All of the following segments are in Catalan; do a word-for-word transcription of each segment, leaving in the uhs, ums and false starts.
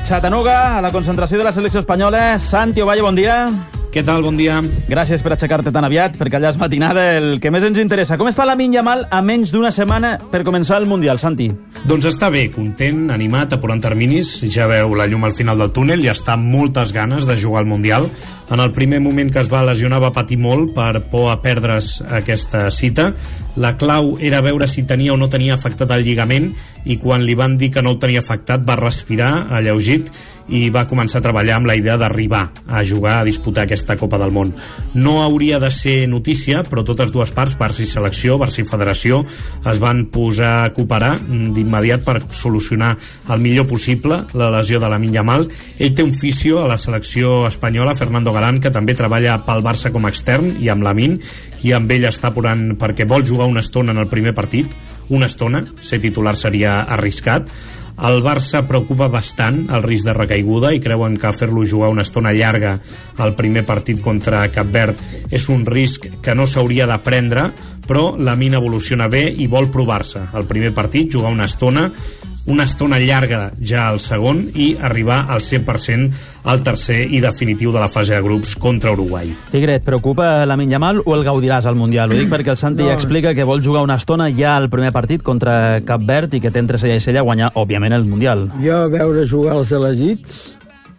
Chattanooga, a la concentració de la selecció espanyola. Santi Ovalle, bon dia. Què tal? Bon dia. Gràcies per aixecar-te tan aviat, perquè allà és matinada el que més ens interessa. Com està Lamine Yamal a menys d'una setmana per començar el Mundial, Santi? Doncs està bé, content, animat, apurant terminis. Ja veu la llum al final del túnel i està amb moltes ganes de jugar al Mundial. En el primer moment que es va lesionar va patir molt per por a perdre's aquesta cita. La clau era veure si tenia o no tenia afectat el lligament i quan li van dir que no el tenia afectat va respirar alleugit i va començar a treballar amb la idea d'arribar a jugar, a disputar aquesta Copa del Món. No hauria de ser notícia, però totes dues parts, Barça i selecció, Barça i federació, es van posar a cooperar d'immediat per solucionar el millor possible la lesió de Lamine Yamal. Ell té un fisio a la selecció espanyola, Fernando Galán, que també treballa pel Barça com a extern i amb Lamine, i amb ell està apurant perquè vol jugar una estona en el primer partit, una estona, ser titular seria arriscat. El Barça preocupa bastant el risc de recaiguda i creuen que fer-lo jugar una estona llarga al primer partit contra Cap Verd és un risc que no s'hauria de prendre, però Lamine evoluciona bé i vol provar-se. El primer partit, jugar una estona, una estona llarga ja al segon i arribar al cent per cent al tercer i definitiu de la fase de grups contra Uruguai. Tigre, et preocupa Lamine Yamal o el gaudiràs al Mundial? Ho dic perquè el Santi no. explica que vol jugar una estona ja al primer partit contra Cap Verd i que té entre cella i cella guanyar, òbviament, el Mundial. Jo veure jugar els elegits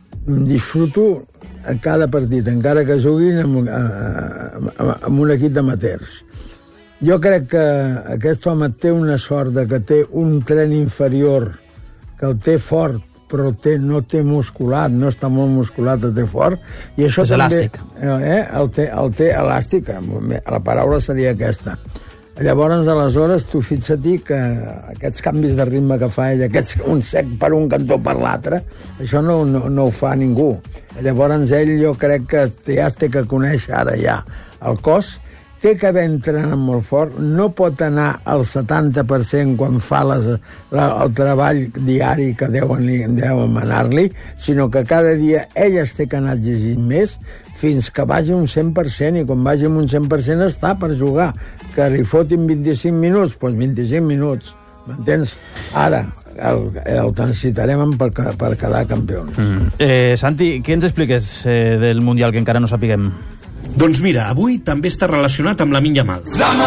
disfruto a cada partit, encara que juguin amb, amb, amb un equip d'amateurs. Jo crec que aquest home té una sort de que té un tren inferior, que el té fort, però té, no té musculat, no està molt musculat, el té fort. I això és també, elàstic. Eh, el, té, el té elàstic, la paraula seria aquesta. Llavors, aleshores, tu fixa't que aquests canvis de ritme que fa ell, aquests, un sec per un cantó per l'altre, això no, no, no ho fa ningú. Llavors, ell jo crec que ja té que conèixer ara ja el cos, té que haver entrenat molt fort, no pot anar al setanta per cent quan fa les, la, el treball diari que deuen, deuen manar-li, sinó que cada dia ell es té que anar exigint més fins que vagi un cent per cent, i quan vagi un cent per cent està per jugar. Que li fotin vint-i-cinc minuts, doncs vint-i-cinc minuts, m'entens? Ara, el, el necessitarem per, per quedar campions. Mm. Eh, Santi, què ens expliques eh, del Mundial que encara no sapiguem? Doncs mira, avui també està relacionat amb Lamine Yamal.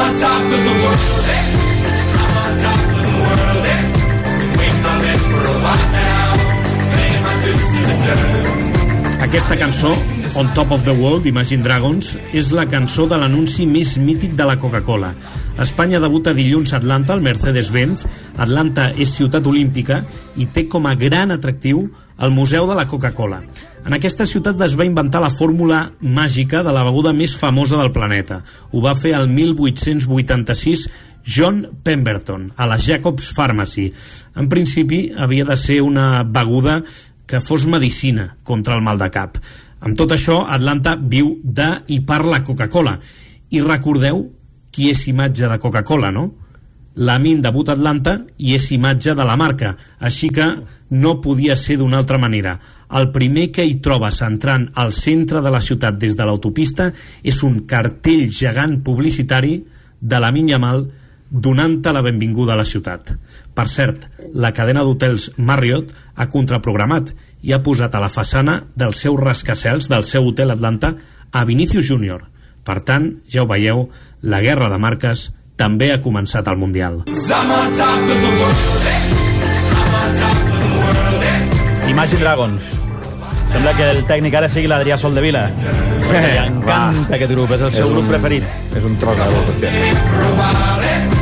Aquesta cançó, On Top of the World, d'Imagine Dragons, és la cançó de l'anunci més mític de la Coca-Cola. Espanya debuta dilluns a Atlanta, al Mercedes-Benz. Atlanta és ciutat olímpica i té com a gran atractiu el Museu de la Coca-Cola. En aquesta ciutat es va inventar la fórmula màgica de la beguda més famosa del planeta. Ho va fer el mil vuit-cents vuitanta-sis John Pemberton, a la Jacobs Pharmacy. En principi havia de ser una beguda que fos medicina contra el mal de cap. Amb tot això, Atlanta viu de i per la Coca-Cola. I recordeu qui és imatge de Coca-Cola, no? Lamine debuta a Atlanta i és imatge de la marca, així que no podia ser d'una altra manera. El primer que hi trobes entrant al centre de la ciutat des de l'autopista és un cartell gegant publicitari de Lamine Yamal donant-te la benvinguda a la ciutat. Per cert, la cadena d'hotels Marriott ha contraprogramat i ha posat a la façana del seu rascacels, del seu hotel Atlanta, a Vinicius Júnior. Per tant, ja ho veieu, la guerra de marques també ha començat al Mundial. Imagine Dragons. Sembla que el tècnic ara sigui l'Adrià Soldevila. Perquè li encanta aquest grup, és el seu grup preferit. És un tros de l'Europa.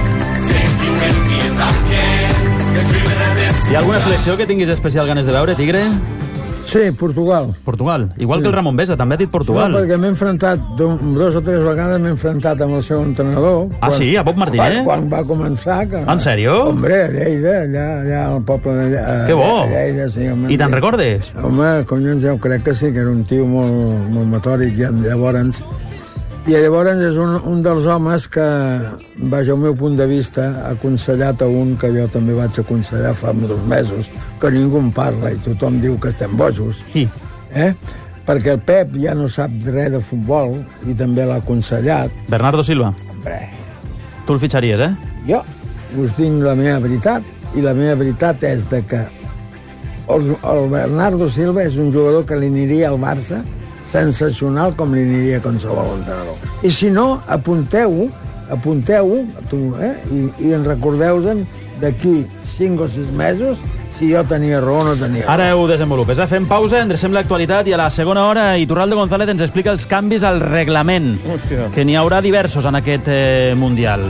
Hi ha alguna selecció que tinguis especial ganes de veure, Tigre? Sí, Portugal. Portugal. Igual sí. que el Ramon Besa, també ha dit Portugal. No, perquè m'he enfrontat, dos o tres vegades m'he enfrontat amb el seu entrenador. Ah, quan, sí? A Bob Martínez? Quan, quan va començar. Que, en sèrio? Hombre, a Lleida, allà, allà al poble de Lleida. Que bo! Lleida, sí, home, I te'n recordes? Home, collons, ja ho crec que sí, que era un tio molt, molt metòric, ja, llavors... I llavors és un, un dels homes que, vaja, al meu punt de vista, ha aconsellat a un que jo també vaig aconsellar fa dos mesos, que ningú en parla i tothom diu que estem bojos. Sí. Eh? Perquè el Pep ja no sap res de futbol i també l'ha aconsellat. Bernardo Silva. Hombre. Tu el fitxaries, eh? Jo us dic la meva veritat, i la meva veritat és de que el, el Bernardo Silva és un jugador que li aniria al Barça sensacional com li aniria a qualsevol entrenador. I si no, apunteu-ho, apunteu-ho, eh? I, i en recordeu-se'n d'aquí cinc o sis mesos si jo tenia raó o no tenia raó. Ara ho desenvolupes. Fem pausa, endrecem l'actualitat i a la segona hora Iturralde González ens explica els canvis al reglament, Hòstia. que n'hi haurà diversos en aquest eh, Mundial.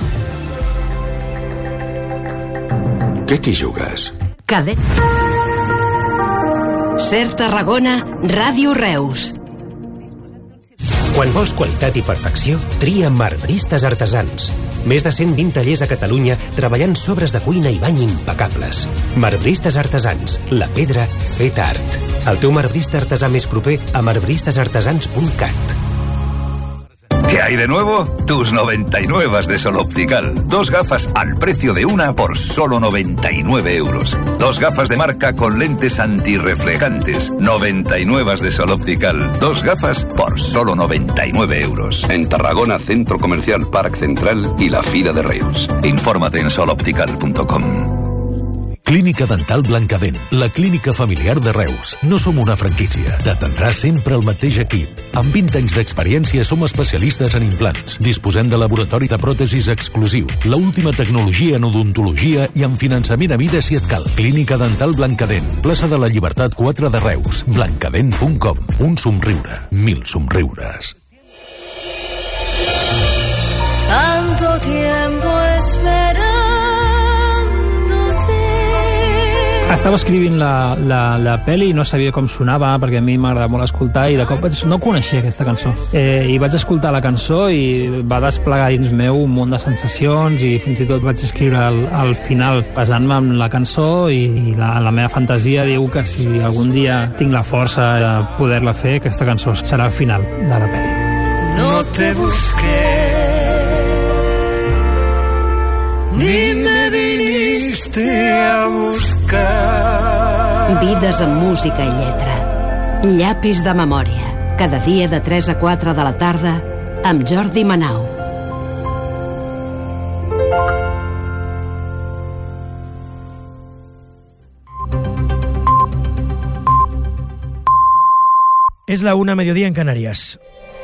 Què t'hi jugues? Cadet. Ser Tarragona, Ràdio Reus. Quan vols qualitat i perfecció, tria Marbristes Artesans. Més de cent vint tallers a Catalunya treballant sobres de cuina i bany impecables. Marbristes Artesans, la pedra feta art. El teu marbrista artesà més proper a marbristes artesans punt cat. ¿Qué hay de nuevo? Tus noventa y nueve de Sol Optical. Dos gafas al precio de una por solo noventa y nueve euros. Dos gafas de marca con lentes antirreflejantes. noventa y nueve de Sol Optical. Dos gafas por solo noventa y nueve euros. En Tarragona, Centro Comercial Parc Central i la Fira de Reus. Infórmate en sol optical punto com. Clínica Dental Blancadent, la clínica familiar de Reus. No som una franquícia. T'atendrà sempre el mateix equip. Amb vint anys d'experiència som especialistes en implants. Disposem de laboratori de pròtesis exclusiu, la última tecnologia en odontologia i amb finançament a mida si et cal. Clínica Dental Blancadent, plaça de la Llibertat quatre de Reus. blancadent punt com. Un somriure, mil somriures. Tanto tiempo esperando. Estava escrivint la, la, la pel·li i no sabia com sonava, perquè a mi m'agrada molt escoltar, i de cop vaig, no coneixia aquesta cançó. Eh, I vaig escoltar la cançó i va desplegar dins meu un munt de sensacions, i fins i tot vaig escriure al, al final basant-me en la cançó, i, i la, la meva fantasia diu que si algun dia tinc la força de poder-la fer, aquesta cançó serà el final de la pel·li. No te busqué, ni me viniste a buscar. Vides amb música i lletra. Llapis de memòria. Cada dia de tres a quatre de la tarda amb Jordi Manau. Es la una, mediodía en Canarias.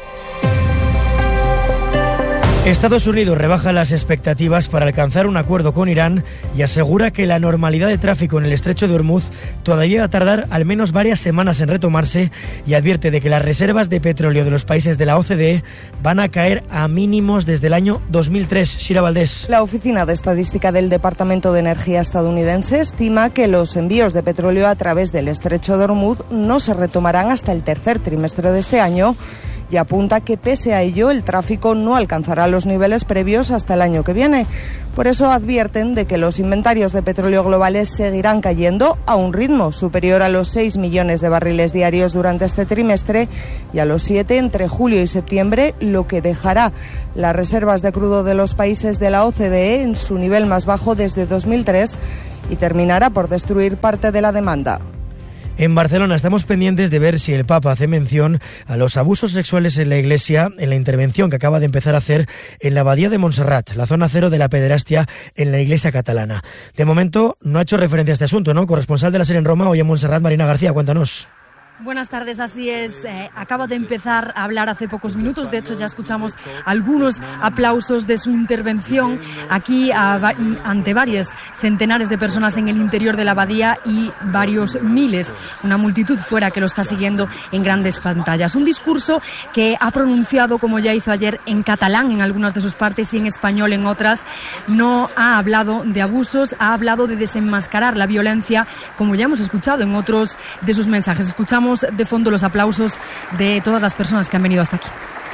Estados Unidos rebaja las expectativas para alcanzar un acuerdo con Irán y asegura que la normalidad de tráfico en el estrecho de Hormuz todavía va a tardar al menos varias semanas en retomarse, y advierte de que las reservas de petróleo de los países de la O C D E van a caer a mínimos desde el año dos mil tres. Shira Valdés. La Oficina de Estadística del Departamento de Energía estadounidense estima que los envíos de petróleo a través del estrecho de Hormuz no se retomarán hasta el tercer trimestre de este año, y apunta que pese a ello el tráfico no alcanzará los niveles previos hasta el año que viene. Por eso advierten de que los inventarios de petróleo globales seguirán cayendo a un ritmo superior a los seis millones de barriles diarios durante este trimestre y a los siete entre julio y septiembre, lo que dejará las reservas de crudo de los países de la O C D E en su nivel más bajo desde dos mil tres y terminará por destruir parte de la demanda. En Barcelona estamos pendientes de ver si el Papa hace mención a los abusos sexuales en la Iglesia en la intervención que acaba de empezar a hacer en la Abadía de Montserrat, la zona cero de la pederastia en la Iglesia catalana. De momento no ha hecho referencia a este asunto, ¿no? Corresponsal de la SER en Roma, hoy en Montserrat, Marina García, cuéntanos. Buenas tardes, así es. Eh, acaba de empezar a hablar hace pocos minutos. De hecho, ya escuchamos algunos aplausos de su intervención aquí a, ante varios centenares de personas en el interior de la abadía y varios miles, una multitud fuera que lo está siguiendo en grandes pantallas. Un discurso que ha pronunciado, como ya hizo ayer, en catalán en algunas de sus partes y en español en otras. No ha hablado de abusos, ha hablado de desenmascarar la violencia, como ya hemos escuchado en otros de sus mensajes. Escuchamos de fondo los aplausos de todas las personas que han venido hasta aquí.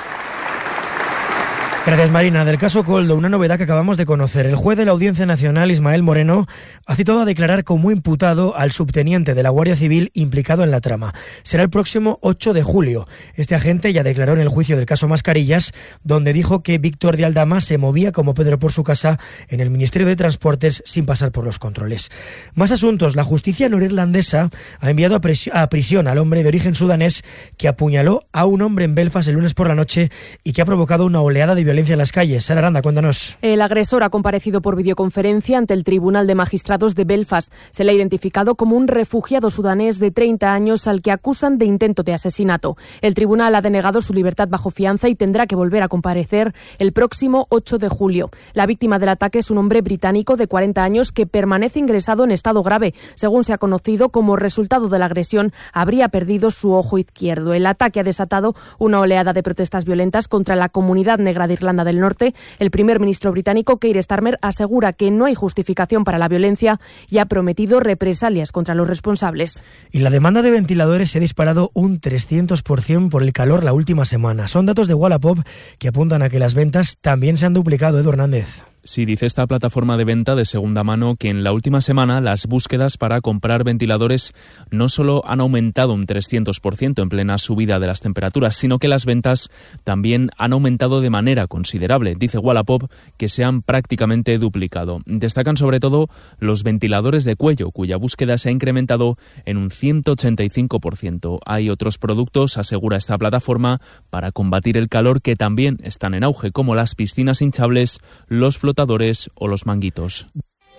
Gracias, Marina. Del caso Koldo, una novedad que acabamos de conocer. El juez de la Audiencia Nacional, Ismael Moreno, ha citado a declarar como imputado al subteniente de la Guardia Civil implicado en la trama. Será el próximo ocho de julio. Este agente ya declaró en el juicio del caso Mascarillas, donde dijo que Víctor de Aldama se movía como Pedro por su casa en el Ministerio de Transportes sin pasar por los controles. Más asuntos. La justicia norirlandesa ha enviado a, pres- a prisión al hombre de origen sudanés que apuñaló a un hombre en Belfast el lunes por la noche y que ha provocado una oleada de violencia violencia en las calles. Sara Aranda, cuéntanos. El agresor ha comparecido por videoconferencia ante el Tribunal de Magistrados de Belfast. Se le ha identificado como un refugiado sudanés de treinta años al que acusan de intento de asesinato. El tribunal ha denegado su libertad bajo fianza y tendrá que volver a comparecer el próximo ocho de julio. La víctima del ataque es un hombre británico de cuarenta años que permanece ingresado en estado grave. Según se ha conocido, como resultado de la agresión, habría perdido su ojo izquierdo. El ataque ha desatado una oleada de protestas violentas contra la comunidad negra de Irlanda del Norte. El primer ministro británico, Keir Starmer, asegura que no hay justificación para la violencia y ha prometido represalias contra los responsables. Y la demanda de ventiladores se ha disparado un trescientos por ciento por el calor la última semana. Son datos de Wallapop que apuntan a que las ventas también se han duplicado. Edu Hernández. Sí, dice esta plataforma de venta de segunda mano que en la última semana las búsquedas para comprar ventiladores no solo han aumentado un trescientos por ciento en plena subida de las temperaturas, sino que las ventas también han aumentado de manera considerable. Dice Wallapop que se han prácticamente duplicado. Destacan sobre todo los ventiladores de cuello, cuya búsqueda se ha incrementado en un ciento ochenta y cinco por ciento. Hay otros productos, asegura esta plataforma, para combatir el calor que también están en auge, como las piscinas hinchables, los flotadores o los manguitos.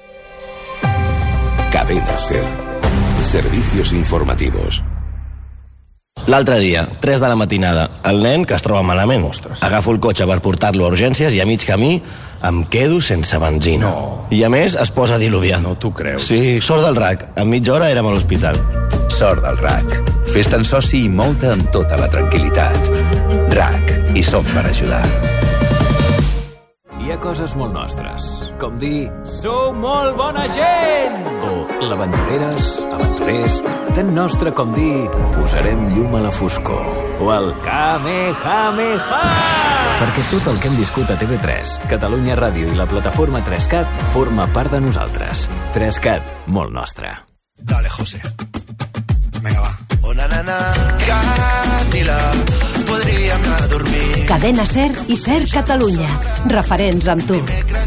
Cadena SER. Servicios informativos. L'altre dia, tres de la matinada, el nen que es troba malament. Ostres. Agafo el cotxe per portar-lo a urgències i a mig camí em quedo sense benzina. No. I a més es posa a diluviar. No t'ho creus. Sí, sort del R A C. En mitja hora érem a l'hospital. Sort del R A C. Fes-te'n soci i mou-te amb tota la tranquil·litat. R A C. Hi som per ajudar. Hi ha coses molt nostres, com dir «Sou molt bona gent!» o «L'aventureres, aventurers», tan nostre com dir «Posarem llum a la foscor» o el «Kamehameha!» Perquè tot el que hem viscut a T V tres, Catalunya Ràdio i la plataforma tres cat forma part de nosaltres. tres cat, molt nostre. Dale, José. Venga, va. Oh, na, na, na. Canila. Podríem anar a dormir. Cadena SER i SER Catalunya. Referents amb tu.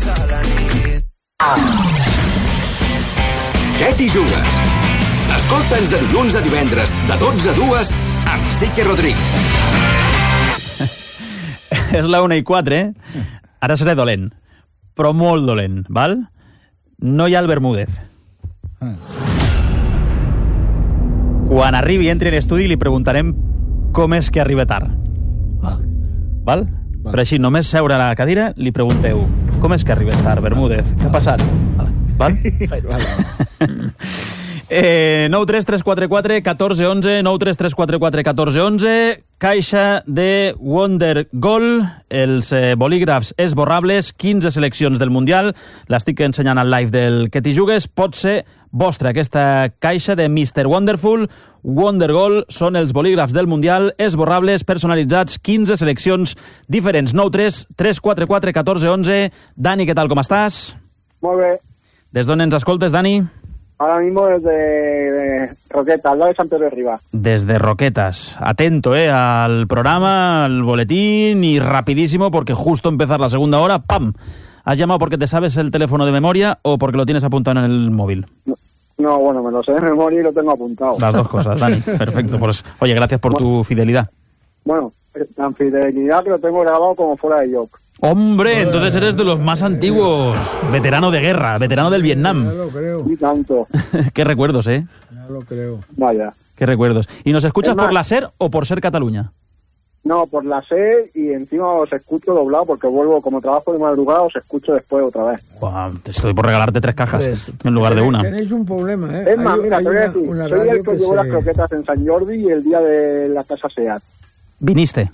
Què t'hi jugues? Escolta'ns de dilluns a divendres, de dotze a dues, amb Sique Rodríguez. És la una i quatre, eh? Ara seré dolent, però molt dolent, val? No hi ha el Bermúdez. Quan arribi i entri a l'estudi li preguntarem com és que arriba tard. Ah. Val? Val? Però així, només seure a la cadira, li pregunteu com és que arribes tard, Bermúdez? Què ha passat? Val? Val? eh, nou tres tres quatre quatre un quatre un un, nou tres tres quatre quatre un quatre un u, caixa de Wonder Goal, els eh, bolígrafs esborrables, quinze seleccions del Mundial, l'estic ensenyant al live del Que t'hi jugues, pot ser vostra, aquesta caixa de mister Wonderful. Wonder Goal són els bolígrafs del Mundial, esborrables, personalitzats, quinze seleccions diferents. Nou tres tres quatre quatre un quatre un u. Dani, què tal, com estàs? Molt bé. Des d'on ens escoltes, Dani? Ahora mismo desde de Roquetas, al lado de San Pedro de Riba. Desde Roquetas. Atento, eh, al programa, al boletín y rapidísimo porque justo empezar la segunda hora, ¡pam! ¿Has llamado porque te sabes el teléfono de memoria o porque lo tienes apuntado en el móvil? No, no bueno, me lo sé de memoria y lo tengo apuntado. Las dos cosas, Dani. Perfecto. Pues, oye, gracias por bueno, tu fidelidad. Bueno, tan fidelidad que lo tengo grabado como fuera de joc. ¡Hombre! Entonces eres de los más antiguos. Veterano de guerra, veterano del Vietnam. Ya lo creo. Y tanto. Qué recuerdos, ¿eh? Ya lo creo. Vaya. Qué recuerdos. ¿Y nos escuchas por la SER o por SER Cataluña? No, por la SER y encima os escucho doblado porque vuelvo, como trabajo de madrugada, os escucho después otra vez. Wow, te estoy por regalarte tres cajas pues, en lugar de una. Tenéis un problema, ¿eh? Es más, hay, mira, hay te voy a una, decir, una soy el que, que llevó se... las croquetas en San Jordi y el día de la casa SEAT. ¿Viniste?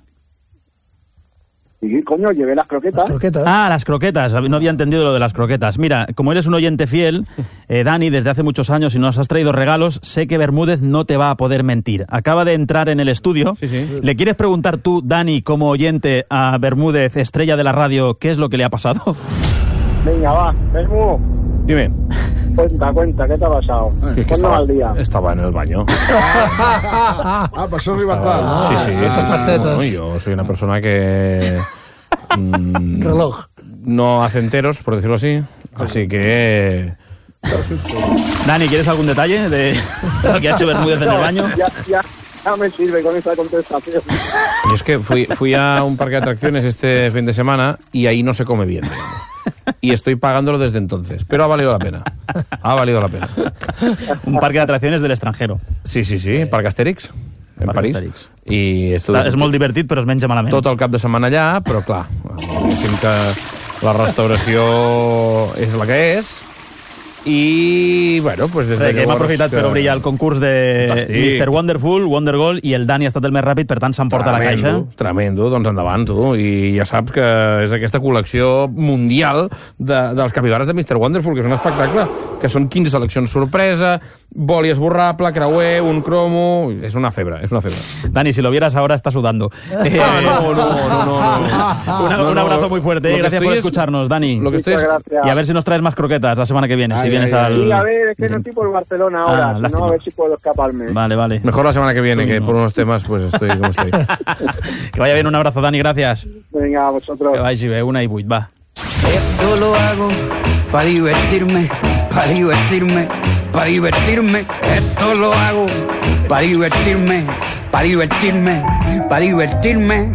Sí, coño, llevé las croquetas. Las croquetas. Ah, las croquetas. No había entendido lo de las croquetas. Mira, como eres un oyente fiel, eh, Dani, desde hace muchos años y nos has traído regalos, sé que Bermúdez no te va a poder mentir. Acaba de entrar en el estudio. Sí, sí. ¿Le quieres preguntar tú, Dani, como oyente a Bermúdez, estrella de la radio, qué es lo que le ha pasado? Venga, va, Bermú. Dime. Cuenta, cuenta, ¿qué te ha pasado? Es que estaba, al día? Estaba en el baño. ah, pues eso iba a estar, ¿no? Sí, sí. Estas sí, sí, no, yo soy una persona que... Mmm, reloj. No hace enteros, por decirlo así. Así que... Dani, ¿quieres algún detalle de lo que ha hecho Bermúdez en el baño? Ya, ya, ya me sirve con esa contestación. Yo es que fui, fui a un parque de atracciones este fin de semana y ahí no se come bien. Y estoy pagándolo desde entonces. Pero ha valido la pena. Ha valido la pena. Un parque de atracciones del extranjero. Sí, sí, sí. Parc Astèrix. En Parc París. Astèrix. I és, és molt divertit, però es menja malament. Tot el cap de setmana allà, però clar, diguéssim que la restauració és la que és. I, bueno, pues des de que hem aprofitat que... per obrir ja el concurs de Fantàstic. mister Wonderful, Wonder Goal, i el Dani ha estat el més ràpid, per tant s'emporta la caixa. Tremendo, doncs endavant, tu. I ja saps que és aquesta col·lecció mundial de, dels capibares de mister Wonderful, que és un espectacle, que són quinze seleccions sorpresa, boli esborrable, creuer, un cromo... És una febre, és una febre. Dani, si lo vieras ahora está sudando. Eh, ah, no, no, no, no, no. Una, no, un abrazo no, muy fuerte, eh. Gracias por es... escucharnos, Dani. Lo que estoy es... Y a ver si nos traes más croquetas la semana que viene, ay, si vienes ay, al... Sí, a ver, es que no estoy por Barcelona ahora, ah, no, a ver si puedo escaparme. Vale, vale. Mejor la semana que viene, sí, que no. Por unos temas pues estoy como estoy. Que vaya bien, un abrazo, Dani, gracias. Venga, a vosotros. Que vagi bé, una i vuit, va. Esto lo hago para divertirme, para divertirme, para divertirme. Esto lo hago para divertirme, para divertirme, para divertirme.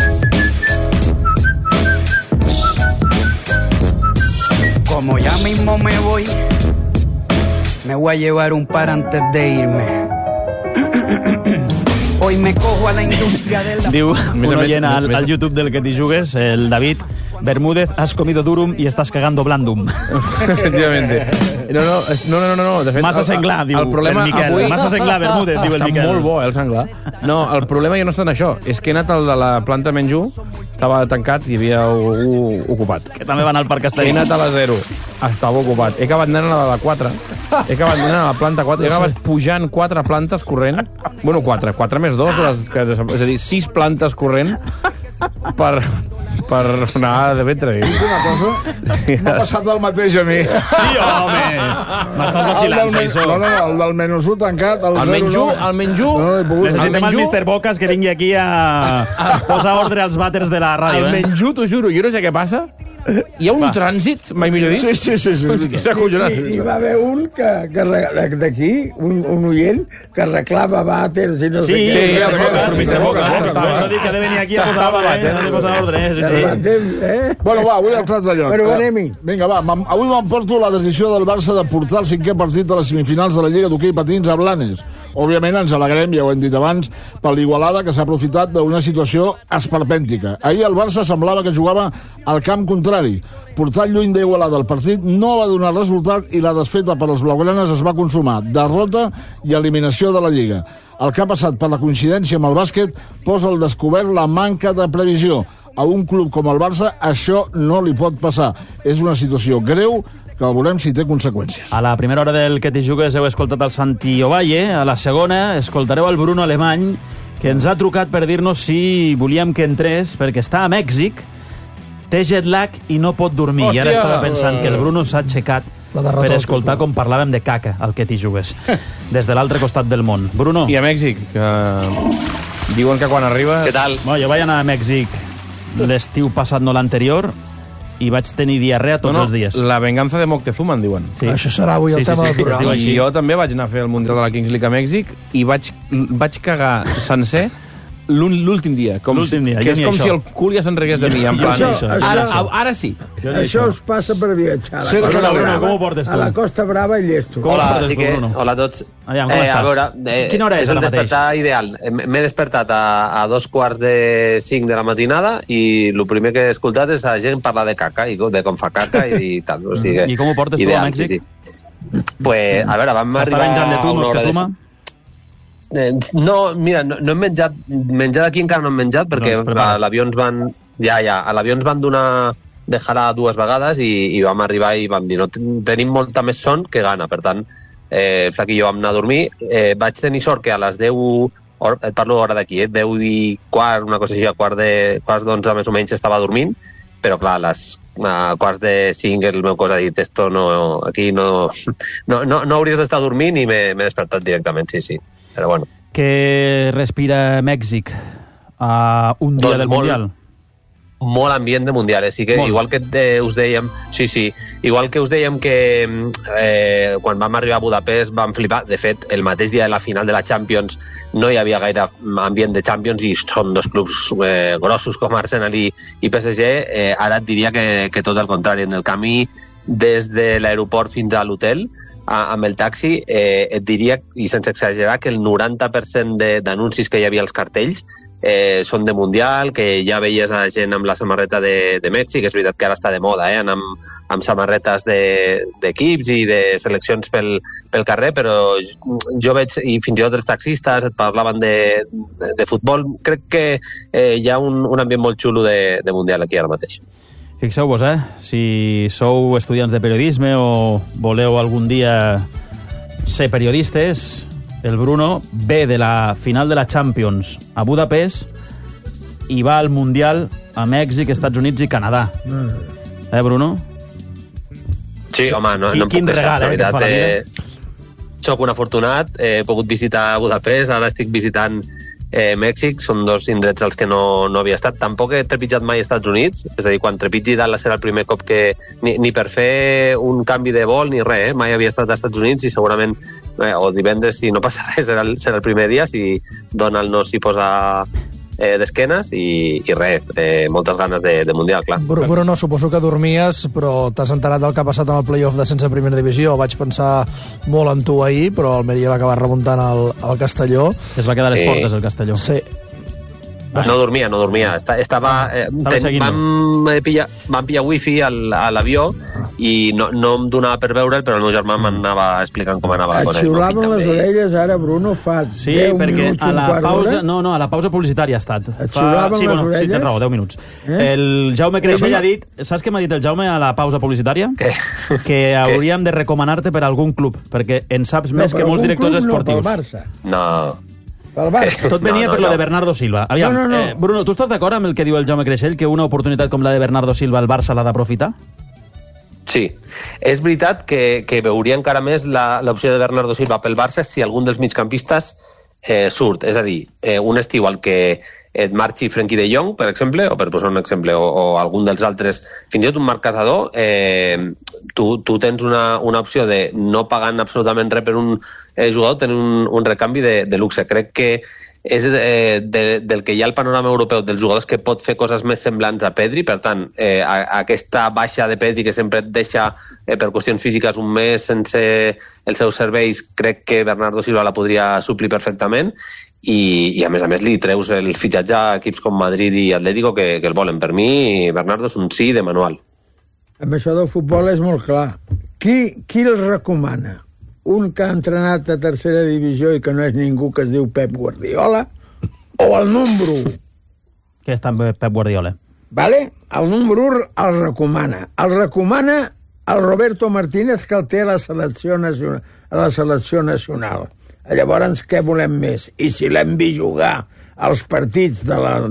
Como ya mismo me voy, me voy a llevar un par antes de irme. Hoy me cojo a la industria del... Diu un oient al, al YouTube del que t'hi jugues, el David, Bermúdez, has comido durum y estás cagando blandum. Efectivamente. No, no, no, no, no, no. De fet, massa senglar, diu el, el problema el Miquel. Avui... Massa senglar, Bermúdez, diu el Miquel. Està molt bo, eh, el senglar. No, el problema ja no està en això. És que he anat al de la planta menjú, estava tancat i hi havia algú ocupat. Que també van al Parc Astèrix. He anat a la zero, estava ocupat. He acabat anant a la quatre, he acabat anant a la planta quatre, he acabat pujant quatre plantes corrent. Bueno, quatre, quatre més dos, les que, és a dir, sis plantes corrent per... per anar de ventre. Dic una cosa, m'ha passat el mateix a mi. Sí, home! M'estàs vacilant, Saissó. No, no, el del menús tancat, el, el menjú, no. El menjú... No, he pogut. Necessitem el mister Bocas que vingui aquí a posar ordre als vàters de la ràdio. El eh? menjú, t'ho juro, jo no sé què passa. Hi ha un Va. trànsit, mai millor dit? Sí, sí, sí. sí. És acollonat. I, I va haver un que, que d'aquí, un, un oient, que reclama vàters i no sí, sé què. Sí, sí, sí, mister Bocas. Per això dic que ha de venir aquí a posar ordre, a posar ordre. Sí, sí. Eh? Bueno, va, avui al plat de lloc. Però anem-hi. Vinga, va, avui m'emporto la decisió del Barça de portar el cinquè partit de les semifinals de la Lliga d'Hoquei Patins a Blanes. Òbviament ens alegrem, ja ho hem dit abans, per l'Igualada, que s'ha aprofitat d'una situació esperpèntica. Ahir el Barça semblava que jugava al camp contrari. Portat lluny d'Igualada el partit no va donar resultat i la desfeta per als blaugranes es va consumar. Derrota i eliminació de la Lliga. El que ha passat per la coincidència amb el bàsquet posa al descobert la manca de previsió. A un club com el Barça això no li pot passar. És una situació greu que veurem si té conseqüències. A la primera hora del que t'hi jugues heu escoltat el Santi Ovalle, a la segona escoltareu el Bruno Alemany, que ens ha trucat per dir-nos si volíem que entrés, perquè està a Mèxic, té jet lag i no pot dormir. Hòstia! I ara estava pensant que el Bruno s'ha aixecat per escoltar com parlàvem de caca, al que t'hi jugues, des de l'altre costat del món. Bruno. I a Mèxic, que diuen que quan arriba... Què tal? Bueno, jo vaig anar a Mèxic l'estiu passat, no l'anterior, i vaig tenir diarrea tots no, no, els dies. La venganza de Moctezuma, en diuen. Sí. Això serà avui el sí, tema sí, sí, del programa. I jo també vaig anar a fer el Mundial de la Kings League a Mèxic i vaig, vaig cagar sencer l'últim dia. Com l'últim dia. Que és com això. Si el cul ja s'enregués de mi. En plan, això, això, ara, això. ara sí. Això us passa per viatjar. Sí, Bruno, Bruno, com ho portes tu? A la Costa Brava i llesto. Hola, sí que, hola a tots. Aviam, com eh, estàs? A veure, eh, Quina hora és, és el ara mateix? despertar ideal. M'he despertat a, a dos quarts de cinc de la matinada i el primer que he escoltat és a gent parlar de caca i de com fa caca i tal. O sigui, I com ho portes ideal, tu a Mèxic? Sí, sí. Pues, a veure, vam arribar venjant de tu, a una hora de... Eh, no, mira, no, no hem menjat, menjat aquí encara no hem menjat perquè no, a l'avió ens van, ja, ja, a l'avió ens van donar de jalar dues vegades i, i vam arribar i vam dir, no, tenim molta més son que gana, per tant, eh, el Flac i jo vam anar a dormir, eh, vaig tenir sort que a les deu, or, et parlo hora d'aquí, eh, deu i quart, una cosa així, a quart de, quarts d'onze més o menys estava dormint, però clar, a les a quarts de cinc el meu cos ha dit, esto no, aquí no, no, no, no hauries d'estar dormint i m'he despertat directament, sí, sí. Però bueno. Què respira Mèxic a un dia doncs del molt, Mundial? molt ambient de Mundial. Sí que, igual que eh, us dèiem, sí, sí, igual que us dèiem que eh, quan vam arribar a Budapest vam flipar. De fet, el mateix dia de la final de la Champions no hi havia gaire ambient de Champions i són dos clubs eh, grossos com Arsenal i, i P S G. Eh, ara et diria que, que tot el contrari. En el camí des de l'aeroport fins a l'hotel, amb el taxi, eh, et diria, i sense exagerar, que el noranta per cent d'anuncis que hi havia als cartells Eh, són de Mundial, que ja veies a gent amb la samarreta de, de Mèxic. És veritat que ara està de moda, eh, anar amb, amb samarretes d'equips de, i de seleccions pel, pel carrer, però jo veig, i fins i tot els taxistes et parlaven de, de, de futbol. Crec que eh, hi ha un, un ambient molt xulo de, de Mundial aquí ara mateix. Fixeu-vos, eh? Si sou estudiants de periodisme o voleu algun dia ser periodistes, el Bruno ve de la final de la Champions a Budapest i va al Mundial a Mèxic, Estats Units i Canadà. Eh, Bruno? Sí, home, no, no em puc queixar. La veritat, eh, soc un afortunat, he pogut visitar Budapest, ara estic visitant eh, Mèxic, són dos indrets als que no, no havia estat. Tampoc he trepitjat mai als Estats Units, és a dir, quan trepitgi Dallas serà el primer cop que... Ni, ni per fer un canvi de vol ni res, eh? Mai havia estat als Estats Units i segurament eh, o divendres, si no passa res, serà el, serà el primer dia, si Donald no s'hi posa eh, d'esquenes i, i res, eh, moltes ganes de, de Mundial, clar. Bru, Bruno, suposo que dormies, però t'has enterat del que ha passat en el play-off de sense primera divisió. Vaig pensar molt en tu ahir, però Almeria va acabar remuntant el, el Castelló. Es va quedar a les portes, el Castelló. Sí. No dormia, no dormia. Estava... Eh, ten, vam, pillar, vam pillar wifi al, a l'avió i no, no em donava per veure'l, però el meu germà m'anava explicant com anava. Et xiulaven les orelles ara, Bruno, fa sí, deu perquè minuts, a la un quart pausa, d'hora. no, no, a la pausa publicitària ha estat. Et xiulaven sí, les bueno, orelles? Sí, tens raó, deu minuts. Eh? El Jaume Creixell ha dit... Saps què m'ha dit el Jaume a la pausa publicitària? Què? Que hauríem de recomanar-te per algun club, perquè en saps No, més que per molts algun directors club no, esportius. pel Barça. No... Pel Barça. Tot venia No, no, per lo no. de Bernardo Silva. Aviam, No, no, no. Eh, Bruno, tu estàs d'acord amb el que diu el Jaume Creixell, que una oportunitat com la de Bernardo Silva el Barça l'ha d'aprofitar? Sí, és veritat que, que veuria encara més l'opció de Bernardo Silva pel Barça si algun dels migcampistes eh, surt. És a dir, eh, un estiu al que et marxi Frenkie de Jong, per exemple, o per posar un exemple, o, o algun dels altres, fins i tot un Marc Casador, eh, tu, tu tens una, una opció de no pagant absolutament res per un eh, jugador, tenir un, un recanvi de, de luxe. Crec que és eh, de, del que hi ha al panorama europeu dels jugadors que pot fer coses més semblants a Pedri. Per tant, eh, a, a aquesta baixa de Pedri que sempre et deixa eh, per qüestions físiques un mes sense els seus serveis, crec que Bernardo Silva la podria suplir perfectament i, i a més a més li treus el fitxatge a equips com Madrid i Atlético que, que el volen. Per mi Bernardo és un sí de manual. Amb això del futbol és molt clar. Qui, qui el recomana? Un que ha entrenat a tercera divisió i que no és ningú, que es diu Pep Guardiola, o el número u? Que està amb Pep Guardiola. Vale? El número u el recomana. El recomana el Roberto Martínez, que el té a la selecció nacional. A la selecció nacional. Llavors, què volem més? I si l'hem vist jugar als partits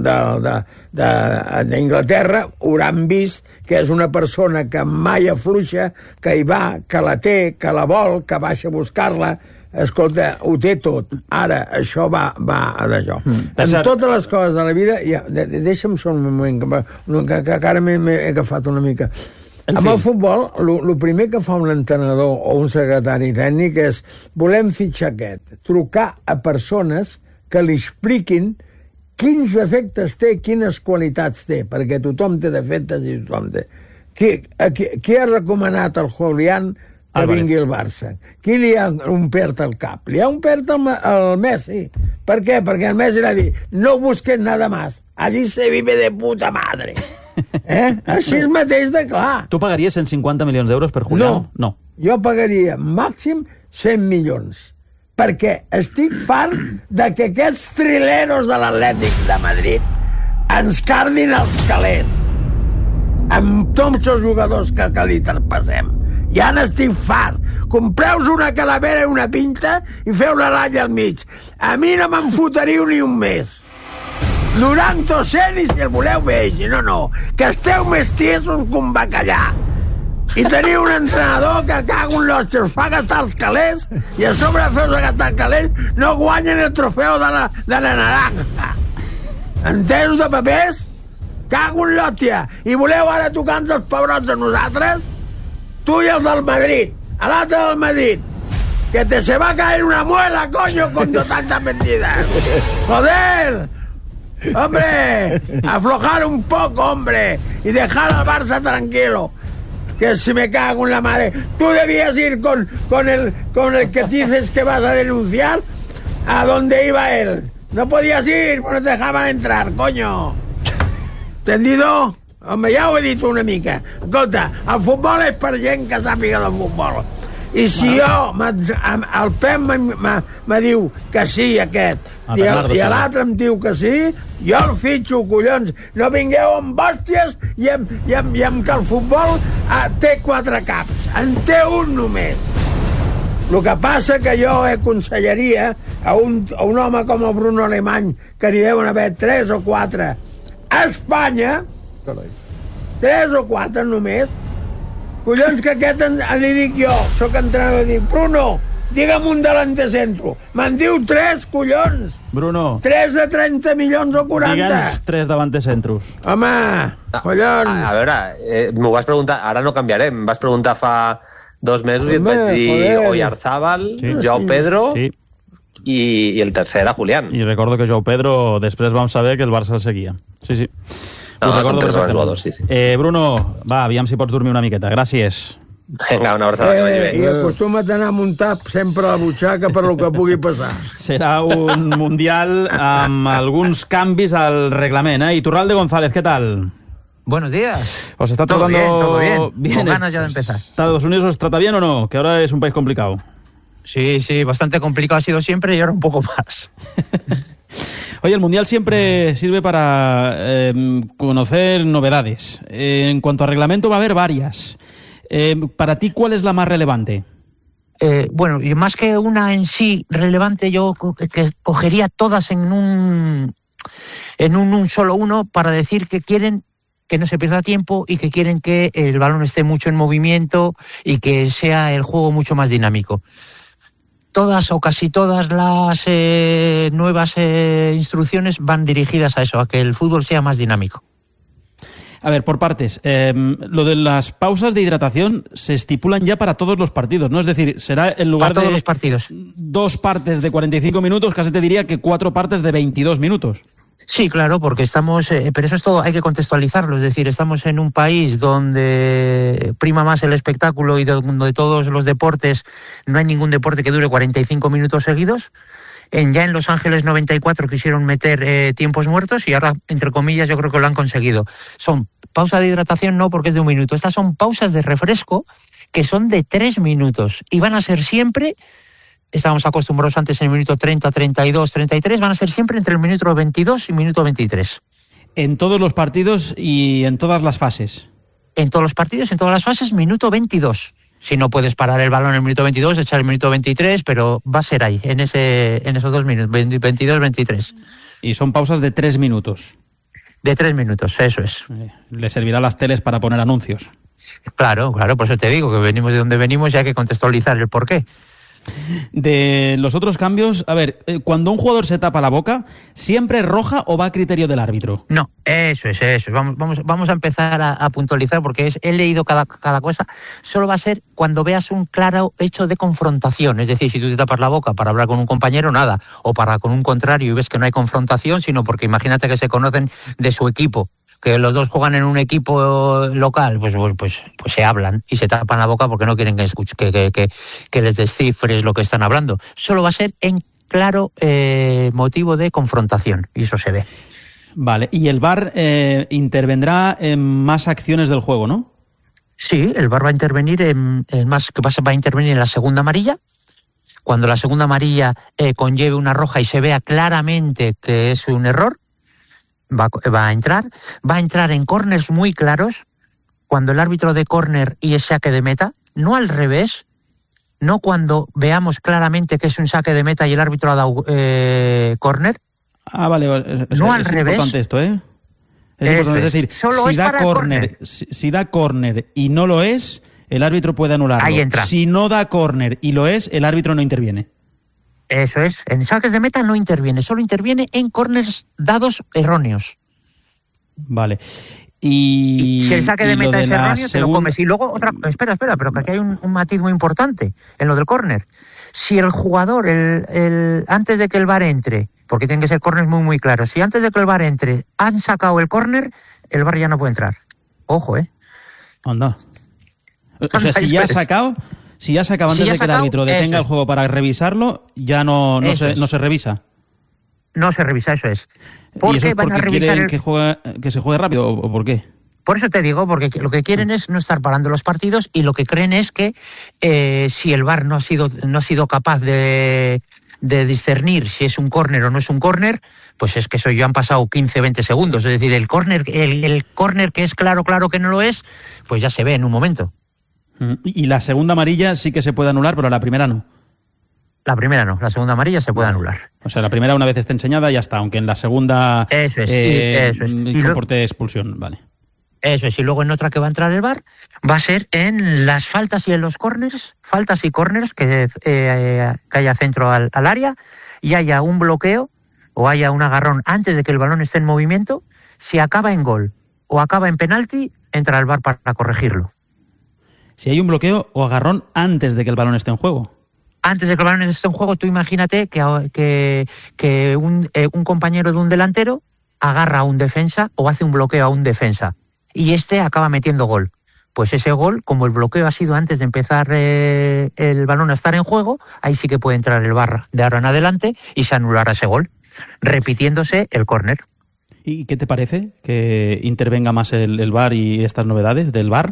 d'Inglaterra, hauran vist que és una persona que mai afluixa, que hi va, que la té, que la vol, que baixa a buscar-la. Escolta, ho té tot. Ara, això va, va d'allò. Mm. En totes les coses de la vida... Ja, de, de, deixa'm ser un moment, que, que, que ara m'he agafat una mica... En amb fi. El futbol, el primer que fa un entrenador o un secretari tècnic és volem fitxar aquest, trucar a persones que li expliquin quins defectes té, quines qualitats té, perquè tothom té defectes i tothom té. Qui, qui, qui ha recomanat al Julián que Álvarez. Vingui al Barça? Qui li ha omplert el cap? Li ha omplert el, el Messi. Per què? Perquè el Messi l'ha dit no busques nada más, allí se vive de puta madre. Eh? Així és mateix de clar. Tu pagaries cent cinquanta milions d'euros per Julián? No, no. Jo pagaria màxim cent milions. Perquè estic fart de que aquests trileros de l'Atlètic de Madrid ens cardin els calés amb tots els jugadors que, que li traspassem. Ja n'estic fart. Compreu una calavera i una pinta i feu la ratlla al mig. A mi no me'n fotríeu ni un mes. noranta cent i si el voleu bé, si no, no. Que esteu més tiesos que un bacallà. I teniu un entrenador que caga un l'hòstia, us fa gastar els calés i a sobre de fer-vos gastar els calés no guanyen el trofeu de la, de la naranja. Entesos de papers? Cago en l'hòstia. I voleu ara tocar-nos els pebrots a nosaltres? Tu i els del Madrid. A l'altre del Madrid. Que te se va a caer una muela, coño, con tantas mentiras. ¡Joder! ¡Hombre! Aflojar un poco, hombre. Y dejar al Barça tranquilo. Que si me cago en la madre. Tú debías ir con, con, el, con el que dices que vas a denunciar a donde iba él. No podías ir, porque no te dejaban entrar, coño. ¿Entendido? Home, ja ho he dit una mica. Escolta, el futbol és per gent que sàpiga del futbol. I si jo, el Pep me diu que sí, aquest, i l'altre em diu que sí, jo el fitxo, collons. No vingueu amb bòsties i amb, i amb, i amb que el futbol té quatre caps. En té un només. El que passa que jo aconsellaria a un, a un home com el Bruno Alemany, que n'hi deuen haver tres o quatre a Espanya, tres o quatre només, collons, que aquest en, li dic jo, soc entrenador, dic, Bruno, digue'm un delante centro. Me'n diu tres, collons. Bruno. Tres de trenta milions o quaranta. Digue'ns tres delante centros. Home, collons. A, a veure, eh, m'ho vas preguntar, ara no canviarem, em vas preguntar fa dos mesos i et vaig dir Oyarzábal, sí. Joao Pedro sí. i, i el tercer era Julián. I recordo que Joao Pedro després vam saber que el Barça el seguia. Sí, sí. No, són tres bons jugadors, sí, sí. Eh, Bruno, va, aviam si pots dormir una miqueta. Gràcies. Vinga, una abraçada, eh, que vagi bé. I acostuma't a anar muntat sempre a la butxaca per lo que pugui passar. Serà un mundial amb alguns canvis al reglament, eh? Iturralde González, ¿qué tal? Buenos días. ¿Os está todo tratando bien, todo bien? bien? Con ganas ya de empezar. ¿Estados Unidos os trata bien o no? Que ahora es un país complicado. Sí, sí, bastante complicado ha sido siempre y ahora un poco más. Oye, el Mundial siempre sirve para eh, conocer novedades. Eh, en cuanto a reglamento va a haber varias. Eh, para ti, ¿cuál es la más relevante? Eh, bueno, y más que una en sí relevante, yo co- que cogería todas en un en un, un solo uno para decir que quieren que no se pierda tiempo y que quieren que el balón esté mucho en movimiento y que sea el juego mucho más dinámico. Todas o casi todas las eh, nuevas eh, instrucciones van dirigidas a eso, a que el fútbol sea más dinámico. A ver, por partes. Eh, lo de las pausas de hidratación se estipulan ya para todos los partidos, ¿no? Es decir, será en lugar para todos de los partidos. dos partes de cuarenta y cinco minutos, casi te diría que cuatro partes de veintidós minutos. Sí, claro, porque estamos, eh, pero eso es todo, hay que contextualizarlo, es decir, estamos en un país donde prima más el espectáculo y donde todos los deportes, no hay ningún deporte que dure cuarenta y cinco minutos seguidos. En, ya en Los Ángeles noventa y cuatro quisieron meter eh, tiempos muertos y ahora, entre comillas, yo creo que lo han conseguido. Son pausa de hidratación, no porque es de un minuto, estas son pausas de refresco que son de tres minutos y van a ser siempre... Estábamos acostumbrados antes en el minuto treinta, treinta y dos, treinta y tres, van a ser siempre entre el minuto veintidós y minuto veintitrés. En todos los partidos y en todas las fases. En todos los partidos, en todas las fases, minuto veintidós. Si no puedes parar el balón en el minuto veintidós, echar el minuto veintitrés, pero va a ser ahí, en ese, en esos dos minutos, veintidós, veintitrés. Y son pausas de tres minutos. De tres minutos, eso es. Eh, le servirá a las teles para poner anuncios. Claro, claro, por eso te digo que venimos de donde venimos y hay que contextualizar el porqué. De los otros cambios, a ver, cuando un jugador se tapa la boca, ¿siempre es roja o va a criterio del árbitro? No, eso es, eso es. Vamos, vamos, vamos a empezar a, a puntualizar porque es, he leído cada, cada cosa. Solo va a ser cuando veas un claro hecho de confrontación. Es decir, si tú te tapas la boca para hablar con un compañero, nada. O para con un contrario y ves que no hay confrontación, sino porque imagínate que se conocen de su equipo, que los dos juegan en un equipo local, pues, pues, pues, pues se hablan y se tapan la boca porque no quieren que, escuche, que, que, que, que les descifres lo que están hablando. Solo va a ser en claro eh, motivo de confrontación, y eso se ve. Vale, y el V A R eh, intervendrá en más acciones del juego, ¿no? Sí, el V A R va a intervenir en, en más, que pasa, va a intervenir en la segunda amarilla. Cuando la segunda amarilla eh, conlleve una roja y se vea claramente que es un error, Va, va a entrar, va a entrar en córners muy claros, cuando el árbitro de córner y es saque de meta, no al revés, no cuando veamos claramente que es un saque de meta y el árbitro ha dado eh, córner. Ah, vale, es, no es, al es revés. Importante esto, ¿eh? Es Eso importante, es. es decir, Solo si es da para córner, si, si da córner y no lo es, el árbitro puede anularlo. Ahí entra. Si no da córner y lo es, el árbitro no interviene. Eso es, en saques de meta no interviene, solo interviene en córners dados erróneos. Vale. Y, y si el saque de meta de es erróneo, segunda... te lo comes. Y luego, otra, espera, espera, pero que aquí hay un, un matiz muy importante en lo del córner. Si el jugador, el, el, antes de que el V A R entre, porque tienen que ser córneres muy, muy claros, si antes de que el V A R entre han sacado el córner, el V A R ya no puede entrar. Ojo, ¿eh? Anda. O sea, si ya ha sacado, si ya ha sacado antes si de que sacado, el árbitro detenga el juego para revisarlo, ya no, no, se, no se revisa. No se revisa, eso es. ¿Por qué van a revisar el... que, juegue, que se juegue rápido o por qué? Por eso te digo, porque lo que quieren es no estar parando los partidos y lo que creen es que eh, si el V A R no ha sido no ha sido capaz de, de discernir si es un córner o no es un córner, pues es que eso ya han pasado quince, veinte segundos. Es decir, el córner el, el córner que es claro, claro que no lo es, pues ya se ve en un momento. Y la segunda amarilla sí que se puede anular, pero la primera no. La primera no, la segunda amarilla se puede anular. O sea, la primera una vez esté enseñada ya está, aunque en la segunda eso es, eh, eso es. Y comporte lo... expulsión, vale. Eso es, y luego en otra que va a entrar el V A R va a ser en las faltas y en los corners, faltas y corners que, eh, que haya centro al, al área y haya un bloqueo o haya un agarrón antes de que el balón esté en movimiento. Si acaba en gol o acaba en penalti, entra el V A R para corregirlo. Si hay un bloqueo o agarrón antes de que el balón esté en juego. Antes de que el balón esté en juego, tú imagínate que, que, que un, eh, un compañero de un delantero agarra a un defensa o hace un bloqueo a un defensa y este acaba metiendo gol. Pues ese gol, como el bloqueo ha sido antes de empezar eh, el balón a estar en juego, ahí sí que puede entrar el V A R de ahora en adelante y se anulará ese gol, repitiéndose el córner. ¿Y qué te parece que intervenga más el, el V A R y estas novedades del V A R?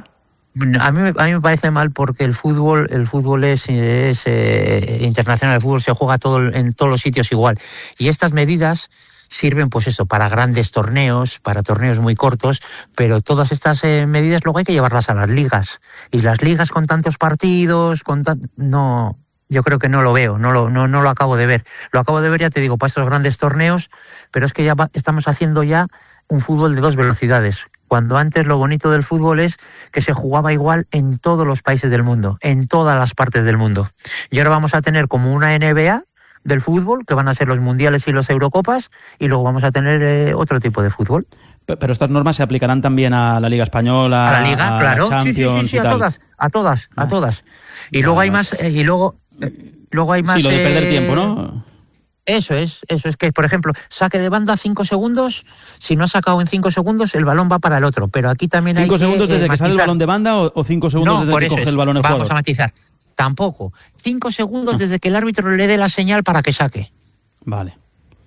A mí, a mí me parece mal porque el fútbol el fútbol es, es eh, internacional, el fútbol se juega todo en todos los sitios igual. Y estas medidas sirven pues eso, para grandes torneos, para torneos muy cortos, pero todas estas eh, medidas luego hay que llevarlas a las ligas. Y las ligas con tantos partidos, con tan... no, yo creo que no lo veo, no lo, no, no lo acabo de ver. Lo acabo de ver, ya te digo, para estos grandes torneos, pero es que ya va, estamos haciendo ya un fútbol de dos velocidades. Cuando antes lo bonito del fútbol es que se jugaba igual en todos los países del mundo, en todas las partes del mundo. Y ahora vamos a tener como una N B A del fútbol, que van a ser los mundiales y los Eurocopas, y luego vamos a tener eh, otro tipo de fútbol. Pero estas normas se aplicarán también a la Liga Española, a la Liga, a claro, Champions, sí, sí, sí, sí, a todas, a todas, a todas. Y luego hay más, eh, y luego, eh, luego hay más. Sí, lo de perder eh, tiempo, ¿no? Eso es, eso es que, por ejemplo, saque de banda cinco segundos, si no ha sacado en cinco segundos, el balón va para el otro, pero aquí también hay ¿Cinco segundos que, desde eh, que matizar. sale el balón de banda o, o cinco segundos no, desde que coge es. el balón el Vamos jugador? a matizar. Tampoco. Cinco segundos ah. desde que el árbitro le dé la señal para que saque. Vale.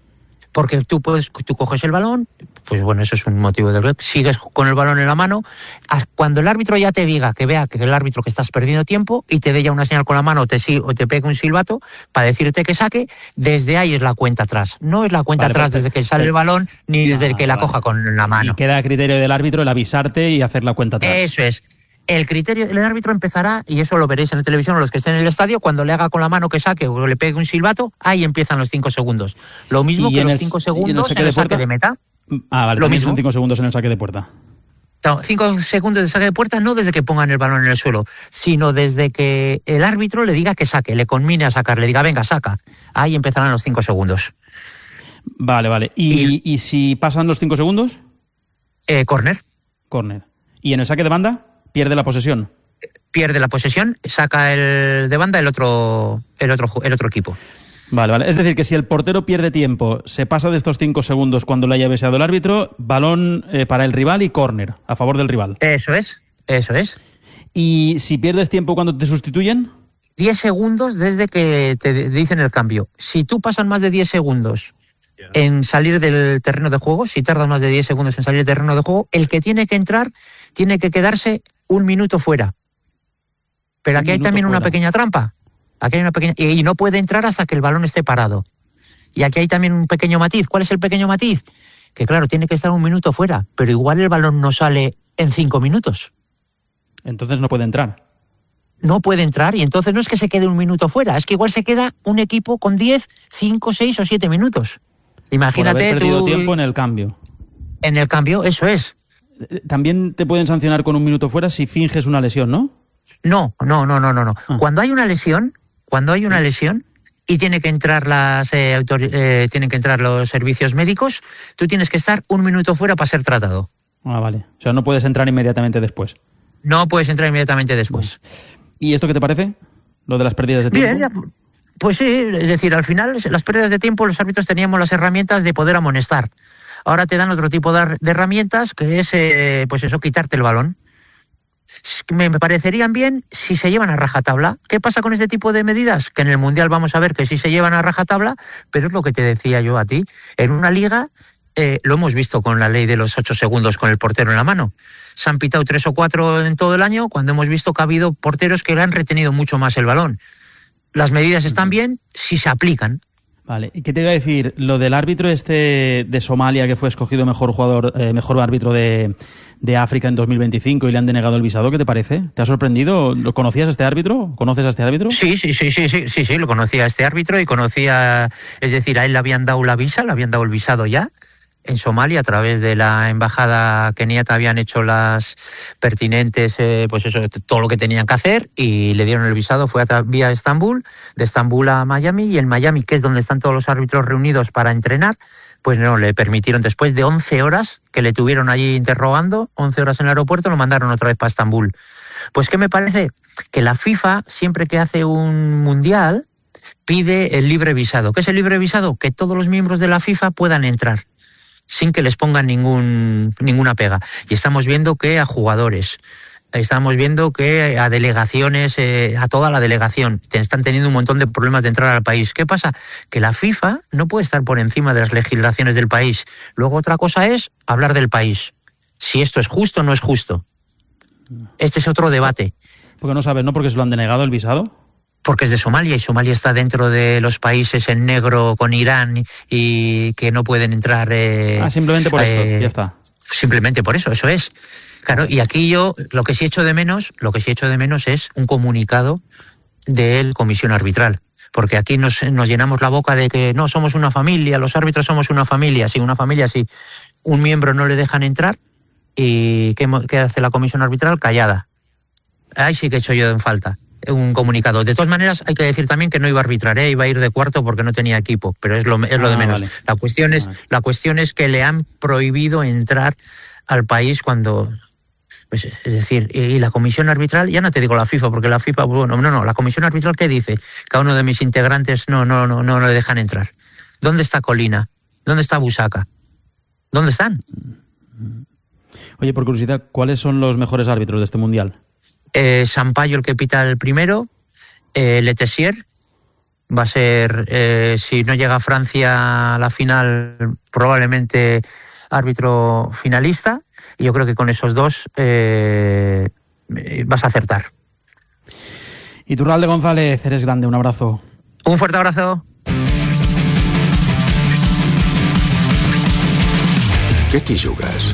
Porque tú puedes, tú coges el balón, pues bueno, eso es un motivo de sigues con el balón en la mano. Cuando el árbitro ya te diga, que vea que el árbitro que estás perdiendo tiempo y te dé ya una señal con la mano o te, o te pegue un silbato para decirte que saque, desde ahí es la cuenta atrás. No es la cuenta vale, atrás desde que sale el balón ni desde ah, que la vale. coja con la mano. Y queda a criterio del árbitro el avisarte y hacer la cuenta atrás. Eso es. El criterio, el árbitro empezará, y eso lo veréis en la televisión o los que estén en el estadio, cuando le haga con la mano que saque o le pegue un silbato, ahí empiezan los cinco segundos. Lo mismo que los cinco segundos en el saque, en el saque de meta. Ah, vale, lo mismo mismo. Son cinco segundos en el saque de puerta. Cinco segundos de saque de puerta, no desde que pongan el balón en el suelo, sino desde que el árbitro le diga que saque, le conmine a sacar, le diga, venga, saca. Ahí empezarán los cinco segundos. Vale, vale. ¿Y, y, y si pasan los cinco segundos? Eh, córner. Córner. ¿Y en el saque de banda? Pierde la posesión. Pierde la posesión, saca el de banda el otro, el otro, el otro equipo. Vale, vale. Es decir, que si el portero pierde tiempo, se pasa de estos cinco segundos cuando le haya beseado el árbitro, balón eh, para el rival y córner, a favor del rival. Eso es, eso es. ¿Y si pierdes tiempo cuando te sustituyen? diez segundos desde que te dicen el cambio. Si tú pasas más de diez segundos en salir del terreno de juego, si tardas más de diez segundos en salir del terreno de juego, el que tiene que entrar tiene que quedarse un minuto fuera. Pero aquí hay también fuera. Una pequeña trampa. Aquí hay una pequeña y no puede entrar hasta que el balón esté parado. Y aquí hay también un pequeño matiz. ¿Cuál es el pequeño matiz? Que claro, tiene que estar un minuto fuera, pero igual el balón no sale en cinco minutos. Entonces no puede entrar. No puede entrar y entonces no es que se quede un minuto fuera, es que igual se queda un equipo con diez, cinco, seis o siete minutos. Imagínate por haber perdido tú... tiempo en el cambio. En el cambio, eso es. También te pueden sancionar con un minuto fuera si finges una lesión, ¿no? No, no, no, no, no. no. Ah. Cuando hay una lesión, cuando hay una lesión, y tiene que entrar las eh, autor- eh, tienen que entrar los servicios médicos, tú tienes que estar un minuto fuera para ser tratado. Ah, vale. O sea, no puedes entrar inmediatamente después. No puedes entrar inmediatamente después. ¿Y esto qué te parece? Lo de las pérdidas de tiempo. Bien, ya, pues sí, es decir, al final las pérdidas de tiempo los árbitros teníamos las herramientas de poder amonestar. Ahora te dan otro tipo de, de herramientas que es, eh, pues eso, quitarte el balón. Me parecerían bien si se llevan a rajatabla. ¿Qué pasa con este tipo de medidas? Que en el Mundial vamos a ver que sí se llevan a rajatabla, pero es lo que te decía yo a ti. En una liga, eh, lo hemos visto con la ley de los ocho segundos con el portero en la mano. Se han pitado tres o cuatro en todo el año, cuando hemos visto que ha habido porteros que le han retenido mucho más el balón. Las medidas están bien si se aplican. Vale, ¿y qué te iba a decir? Lo del árbitro este de Somalia que fue escogido mejor jugador, eh, mejor árbitro de, de África en dos mil veinticinco y le han denegado el visado, ¿qué te parece? ¿Te ha sorprendido? ¿Lo conocías a este árbitro? ¿Conoces a este árbitro? Sí, sí, sí, sí, sí, sí, sí, lo conocía a este árbitro y conocía, es decir, a él le habían dado la visa, le habían dado el visado ya. En Somalia, a través de la embajada keniata, habían hecho las pertinentes, eh, pues eso, todo lo que tenían que hacer y le dieron el visado. Fue a tra- vía Estambul, de Estambul a Miami, y en Miami, que es donde están todos los árbitros reunidos para entrenar, pues no, le permitieron, después de once horas que le tuvieron allí interrogando, once horas en el aeropuerto, lo mandaron otra vez para Estambul. Pues ¿qué me parece? Que la FIFA, siempre que hace un mundial, pide el libre visado. ¿Qué es el libre visado? Que todos los miembros de la FIFA puedan entrar sin que les pongan ningún, ninguna pega. Y estamos viendo que a jugadores, estamos viendo que a delegaciones, eh, a toda la delegación, te están teniendo un montón de problemas de entrar al país. ¿Qué pasa? Que la FIFA no puede estar por encima de las legislaciones del país. Luego otra cosa es hablar del país. Si esto es justo o no es justo. Este es otro debate. Porque no sabes, ¿no? Porque se lo han denegado el visado. Porque es de Somalia y Somalia está dentro de los países en negro con Irán y que no pueden entrar. Eh, ah, simplemente por eh, esto, ya está. Simplemente por eso, eso es. Claro, y aquí yo lo que sí echo de menos, lo que sí echo de menos es un comunicado de la comisión arbitral. Porque aquí nos, nos llenamos la boca de que no, somos una familia, los árbitros somos una familia. Sí, una familia, sí. Un miembro no le dejan entrar y ¿qué, qué hace la comisión arbitral? Callada. Ahí sí que echo yo en falta un comunicado. De todas maneras, hay que decir también que no iba a arbitrar, ¿eh? Iba a ir de cuarto porque no tenía equipo, pero es lo, es lo ah, de menos. Vale. La cuestión es, la cuestión es que le han prohibido entrar al país cuando, pues, es decir, y la comisión arbitral, ya no te digo la FIFA, porque la FIFA, bueno, no, no, la comisión arbitral, ¿qué dice? Cada uno de mis integrantes no, no, no, no, no le dejan entrar. ¿Dónde está Colina? ¿Dónde está Busaca? ¿Dónde están? Oye, por curiosidad, ¿cuáles son los mejores árbitros de este mundial? Eh, Sampaio, el que pita el primero, eh, Letessier, va a ser, eh, si no llega a Francia a la final, probablemente árbitro finalista, y yo creo que con esos dos eh, vas a acertar. Iturralde González, eres grande, un abrazo. Un fuerte abrazo. ¿Qué te jugas?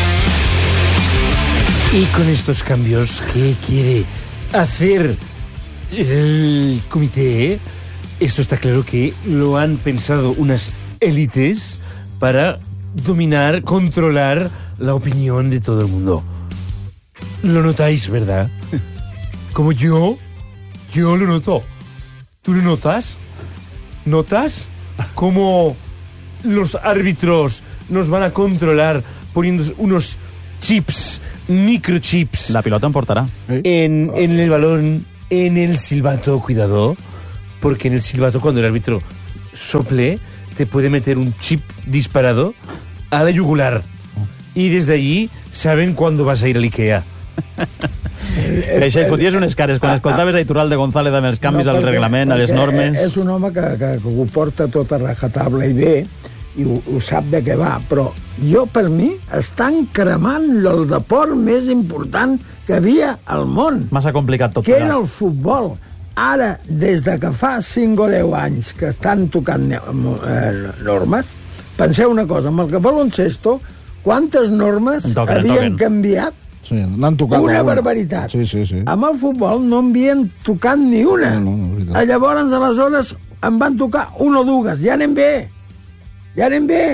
Y con estos cambios, ¿qué quiere hacer el comité? Esto está claro que lo han pensado unas élites para dominar, controlar la opinión de todo el mundo. Lo notáis, ¿verdad? Como yo, yo lo noto. ¿Tú lo notas? ¿Notas cómo los árbitros nos van a controlar poniendo unos chips, microchips? La pilota importará. En, en el balón, en el silbato, cuidado, porque en el silbato cuando el árbitro sople, te puede meter un chip disparado a la yugular. Y desde allí saben cuándo vas a ir a l'Ikea. Això, foties unes cares quan escoltaves a Iturralde González amb els canvis no, perquè, al reglament, a les normes. És un home que, que, que ho porta tot a rajatabla i bé, i ho, ho sap de què va, però jo, per mi, estan cremant el deport més important que havia al món. Massa complicat tot. Que era el futbol. Ara, des de que fa cinc o deu anys que estan tocant eh, normes, penseu una cosa, amb el que baloncesto, quantes normes toquen, havien toquen. canviat? Sí, n'han tocat una alguna. barbaritat. Sí, sí, sí. Amb el futbol no havien tocat ni una. No, no, no, a llavors, aleshores, en van tocar una o dues. Ja anem bé. Ja anem bé.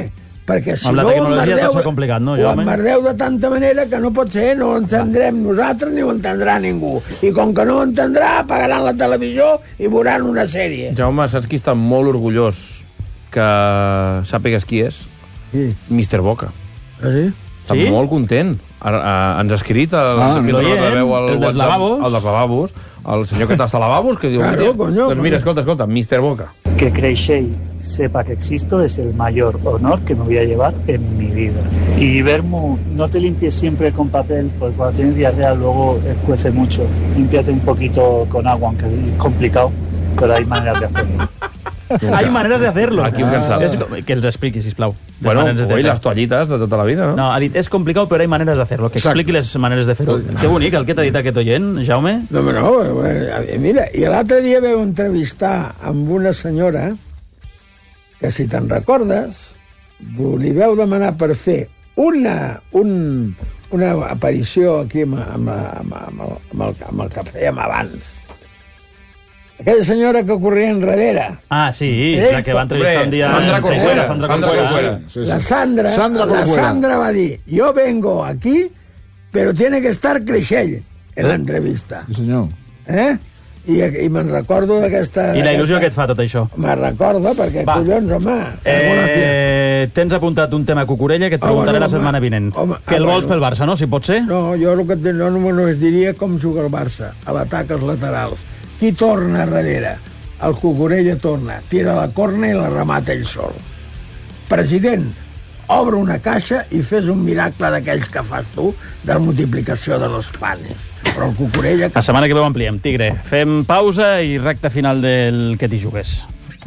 perquè si amb no la tecnologia emmerdeu, tot s'ha complicat, no, ho Jaume? emmerdeu de tanta manera que no pot ser, no ho entendrem nosaltres ni ho entendrà ningú. I com que no ho entendrà, apagaran la televisió i veuran una sèrie. Jaume, saps qui està molt orgullós que sàpigues qui és? Sí. mister Boca. Ah, sí? Està Sí? molt content. Ara, uh, ens ha escrit el, Ah, el, no el, hi és, veu el al dels WhatsApp, lavabos. el dels lavabos, el senyor que està als lavabos, que diu... Claro, mira, coño, doncs mira, coño. escolta, escolta, mister Boca. Que Creixell sepa que existo es el mayor honor que me voy a llevar en mi vida. Y Bermu, no te limpies siempre con papel, porque cuando tienes diarrea luego escuece mucho. Límpiate un poquito con agua, aunque es complicado, pero hay maneras de hacerlo. Hay maneres de hacerlo. Aquí un cansado. És, que els expliqui, sisplau. Les Bueno, maneres de oi, fer. les toallites de tota la vida, no? No, ha dit, és complicat, però hay maneres de hacerlo. Que expliqui les maneres de fer-ho. Que bonic, el que t'ha dit aquest oient, Jaume. No, no, no, mira, i l'altre dia vau entrevistar amb una senyora que, si te'n recordes, li veu demanar per fer una, un, una aparició aquí amb, amb, amb, amb, el, amb, el, amb el que fèiem abans. Aquella senyora que corria enrere. Ah, sí, Eh? la que va entrevistar un dia... Sandra en Corcuera. Seixora, Sandra Sandra Corcuera. Corcuera. Sí, sí. La Sandra, Sandra la Corcuera. Sandra va dir, yo vengo aquí, pero tiene que estar Creixell en l'entrevista. Sí, senyor. Eh? I, i me'n recordo d'aquesta... I la il·lusió que d'aquesta- et fa tot això. Me'n recordo, perquè, Va. collons, home... Eh, tens apuntat un tema cucurella que et Ah, preguntaré bueno, la setmana home, vinent. home, que el ah, vols bueno. pel Barça, no? Si pot ser? No, jo el que et- no només diria com juga el Barça, a l'atac als laterals. Qui torna darrere? El Cucurella torna, tira la corna i la remata ell sol. President, obre una caixa i fes un miracle d'aquells que fas tu de la multiplicació de los panes. Però el Cucurella... La setmana que ve ho ampliem, Tigre. Fem pausa i recta final del que t'hi jugues.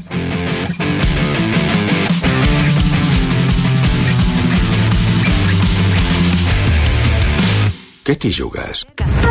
Què t'hi jugues?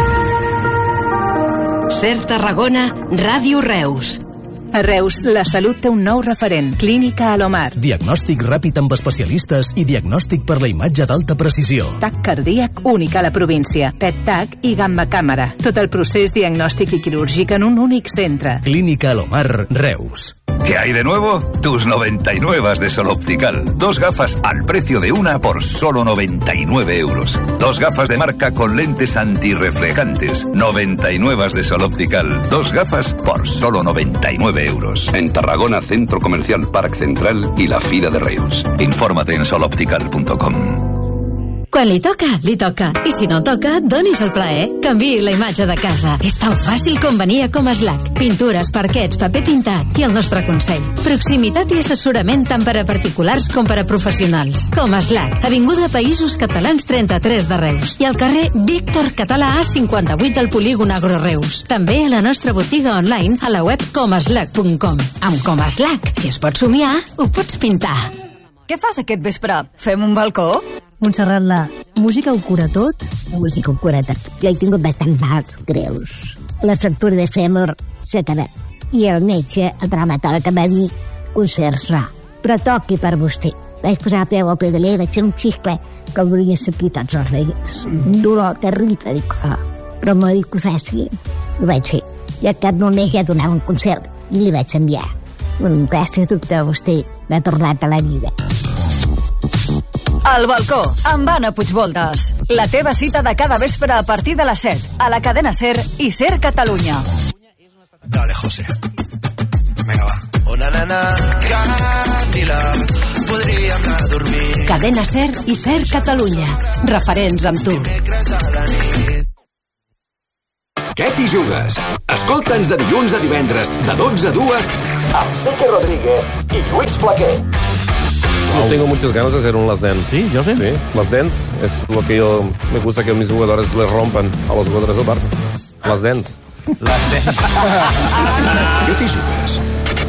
Ser Tarragona, Ràdio Reus. A Reus, la salut té un nou referent, Clínica Alomar. Diagnòstic ràpid amb especialistes i diagnòstic per la imatge d'alta precisió. TAC cardíac únic a la província, P E T-TAC i gamma càmera. Tot el procés diagnòstic i quirúrgic en un únic centre. Clínica Alomar, Reus. ¿Qué hay de nuevo? Tus noventa y nueve de Sol Optical. Dos gafas al precio de una por solo noventa y nueve euros. Dos gafas de marca con lentes antirreflejantes. noventa y nueve de Sol Optical. Dos gafas por solo noventa y nueve euros. En Tarragona, Centro Comercial Parc Central i la Fira de Reus. Infórmate en sol optical punto com. Quan li toca, li toca. I si no toca, donis el plaer. Canviï la imatge de casa. És tan fàcil com venir a Comaslac. Pintures, parquets, paper pintat i el nostre consell. Proximitat i assessorament tant per a particulars com per a professionals. Comaslac, Avinguda Països Catalans trenta-tres de Reus. I al carrer Víctor Català A cinquanta-vuit del polígon Agro Reus. També a la nostra botiga online a la web comaslac punt com. Amb Comaslac, si es pot somiar, ho pots pintar. Què fas aquest vespre? Fem un balcó? Montserrat, la música ho cura tot? La música ho cura tot. Jo he tingut bastants mals greus. La fractura de fèmur s'ha acabat. I el metge, el traumatòleg, em va dir conservar. Però toqui per vostè. Vaig posar a peu al pedaler, vaig fer un xiscle que em volia sentir tots els deits. Un dolor terrible, dic, oh. Però m'ho dic que ho faci. Ho vaig fer. I al cap d'un mes ja donava un concert i li vaig enviar. Un gràcies, doctor, vostè m'ha tornat a la vida. Al balcó, amb Anna Puigvoltes. La teva cita de cada vespre a partir de les set, a la cadena SER i SER Catalunya. Dale, José. Venga, va. Una nana, Camila, podríem anar a dormir. Cadena SER i SER Catalunya. Referents amb tu. Què t'hi jugues? Escolta'ns de dilluns a divendres, de dotze a dues, amb Seque Rodríguez i Lluís Flaquer. Yo tengo muchas ganas de hacer un Last Dance. Sí, yo sé. Sí, Last Dance es lo que yo me gusta que mis jugadores les rompan a los jugadores del Barça. Last Dance. Last Dance. Què t'hi jugues?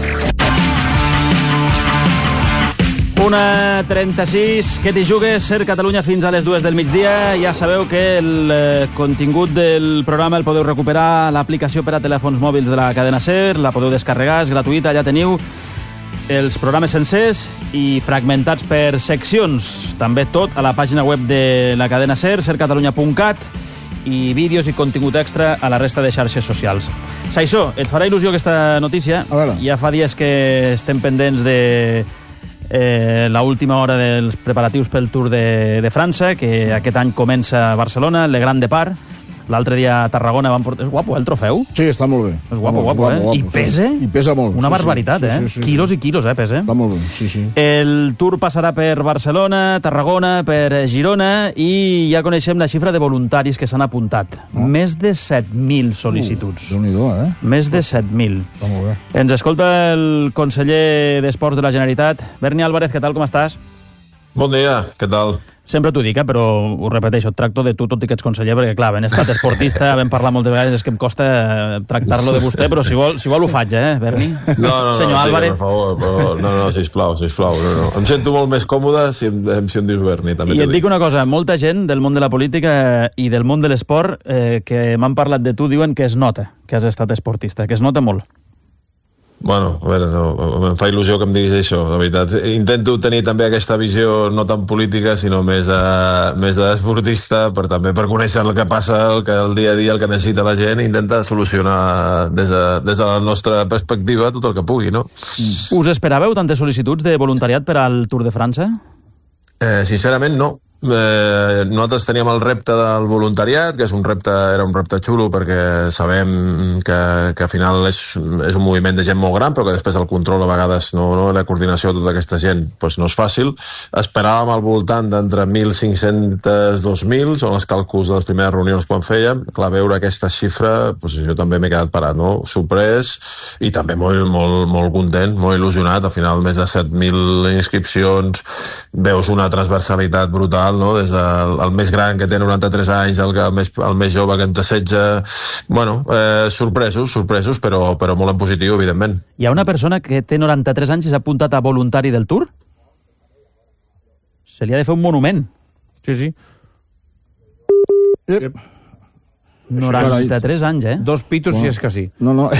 Una trenta-sis, que t'hi jugues, Ser Catalunya fins a les dues del migdia. Ja sabeu que el eh, contingut del programa el podeu recuperar a l'aplicació per a telèfons mòbils de la cadena SER, la podeu descarregar, és gratuïta, allà teniu els programes sencers i fragmentats per seccions. També tot a la pàgina web de la cadena SER, ser catalunya punt cat, i vídeos i contingut extra a la resta de xarxes socials. Saissó, et farà il·lusió aquesta notícia. Ja fa dies que estem pendents de eh, l'última hora dels preparatius pel Tour de, de França, que aquest any comença a Barcelona, Le Grand Depart. L'altre dia a Tarragona van portar... És guapo, eh, el trofeu? Sí, està molt bé. És guapo, guapo, guapo, eh? guapo I pesa? Sí. I pesa molt. Una sí, barbaritat, sí, eh? Sí, sí, sí, quilos sí. i quilos, eh, pesa. Està molt bé, sí, sí. El Tour passarà per Barcelona, Tarragona, per Girona, i ja coneixem la xifra de voluntaris que s'han apuntat. Ah. Més de set mil sol·licituds. Uh, Déu-n'hi-do, eh? Més de set mil. Està molt bé. Ens escolta el conseller d'Esports de la Generalitat. Berni Álvarez, què tal, com estàs? Bon dia, què tal? Sempre t'ho dic, eh, però ho repeteixo, et tracto de tu, tot i que ets conseller, perquè, clar, ben estat esportista, vam parlar moltes vegades, és que em costa tractar-lo de vostè, però si vol, si vol ho faig, eh, Berni? No, no, no, senyor sí, Álvarez. per favor, però, no, no, sisplau, sisplau, no, no. Em sento molt més còmode si em, si em dius Berni, també I t'ho et dic una cosa, molta gent del món de la política i del món de l'esport eh, que m'han parlat de tu diuen que es nota que has estat esportista, que es nota molt. Bueno, a veure, no, em fa il·lusió que em diguis això, de veritat. Intento tenir també aquesta visió no tan política, sinó més, uh, més d'esportista, per també per conèixer el que passa, el, que el dia a dia, el que necessita la gent, i intentar solucionar des de, des de la nostra perspectiva tot el que pugui, no? Us esperàveu tantes sol·licituds de voluntariat per al Tour de França? Eh, sincerament, no. Eh, nosaltres teníem el repte del voluntariat, que és un repte, era un repte xulo perquè sabem que, que al final és, és un moviment de gent molt gran, però que després el control a vegades no, no la coordinació de tota aquesta gent pues no és fàcil. Esperàvem al voltant d'entre mil cinc-cents dos mil, són els càlculs de les primeres reunions quan fèiem. Clar, veure aquesta xifra, pues jo també m'he quedat parat, no? Sorprès i també molt, molt, molt content, molt il·lusionat. Al final més de set mil inscripcions, veus una transversalitat brutal, no? Des del el més gran que té noranta-tres anys, el, el, més, el més jove que en té setze. Bueno, eh, sorpresos, sorpresos, però, però molt en positiu, evidentment. Hi ha una persona que té noranta-tres anys i s'ha apuntat a voluntari del Tour? Se li ha de fer un monument. Sí, sí. Yep. noranta-tres anys, eh? Dos pitos, Bueno. si és que sí. No, no.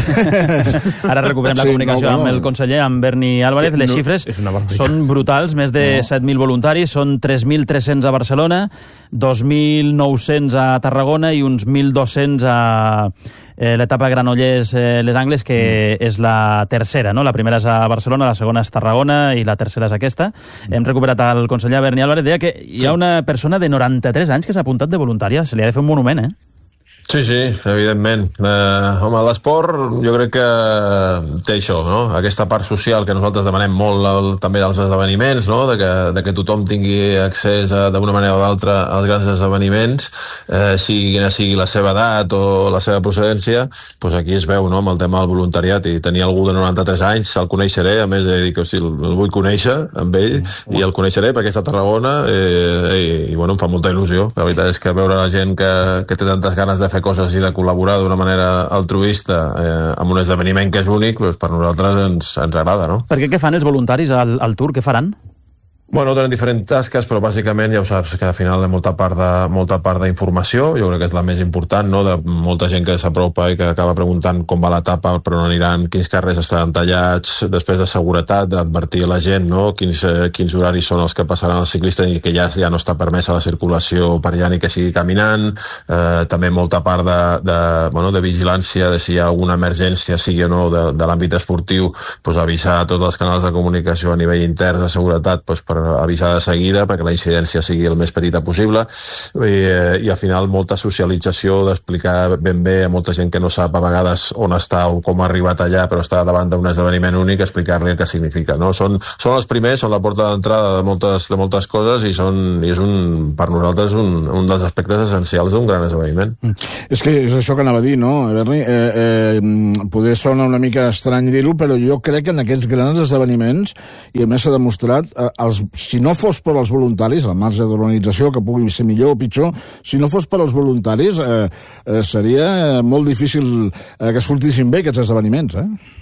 Ara recuperem la Sí, comunicació no, no. amb el conseller, amb Berni Álvarez. Sí, Les no, xifres és una barbaritat. són brutals, més de No. set mil voluntaris, són tres mil tres-cents a Barcelona, dos mil nou-cents a Tarragona i uns mil dos-cents a eh, l'etapa Granollers-Les Angles, que Mm. és la tercera, no? La primera és a Barcelona, la segona és Tarragona i la tercera és aquesta. Mm. Hem recuperat el conseller Berni Álvarez. Deia que hi ha una persona de noranta-tres anys que s'ha apuntat de voluntària. Se li ha de fer un monument, eh? Sí, sí, evidentment. Eh, home, l'esport jo crec que té això, no? Aquesta part social que nosaltres demanem molt el, també als esdeveniments, no? De que, de que tothom tingui accés d'una manera o d'altra als grans esdeveniments, eh, sigui quina sigui la seva edat o la seva procedència, doncs aquí es veu, no?, amb el tema del voluntariat, i tenir algú de noranta-tres anys, el coneixeré, a més de dir que o sigui, el vull conèixer amb ell, mm. i el coneixeré perquè està a Tarragona, eh, i, i bueno, em fa molta il·lusió. La veritat és que veure la gent que, que té tantes ganes de fer coses i de col·laborar d'una manera altruista eh, amb un esdeveniment que és únic, doncs per nosaltres ens, ens agrada, no? Per què què fan els voluntaris al, al Tour? Què faran? Bueno, tenen diferents tasques, però bàsicament ja ho saps, que al final hi ha molta part de, molta part d'informació, jo crec que és la més important, no?, de molta gent que s'apropa i que acaba preguntant com va l'etapa, per on aniran, quins carrers estaran tallats, després de seguretat, d'advertir a la gent, no?, quins, eh, quins horaris són els que passaran els ciclistes i que ja, ja no està permesa la circulació per allà ni que sigui caminant, eh, també molta part de, de, bueno, de vigilància de si hi ha alguna emergència, sigui o no, de, de l'àmbit esportiu, doncs avisar a tots els canals de comunicació a nivell intern de seguretat, doncs per avisar de seguida perquè la incidència sigui el més petita possible, i, eh, i al final molta socialització, d'explicar ben bé a molta gent que no sap a vegades on està o com ha arribat allà però està davant d'un esdeveniment únic, explicar-li el que significa, no? Són, són els primers, són la porta d'entrada de moltes, de moltes coses, i, són, i és un, per nosaltres un, un dels aspectes essencials d'un gran esdeveniment. Mm. És que és això que anava a dir, no, Berni? Eh, eh, poder sona una mica estrany dir-ho, però jo crec que en aquests grans esdeveniments, i a més s'ha demostrat, eh, els si no fos per als voluntaris, al marge d'organització, que pugui ser millor o pitjor, si no fos per als voluntaris, eh, eh, seria molt difícil eh, que sortissin bé aquests esdeveniments, eh?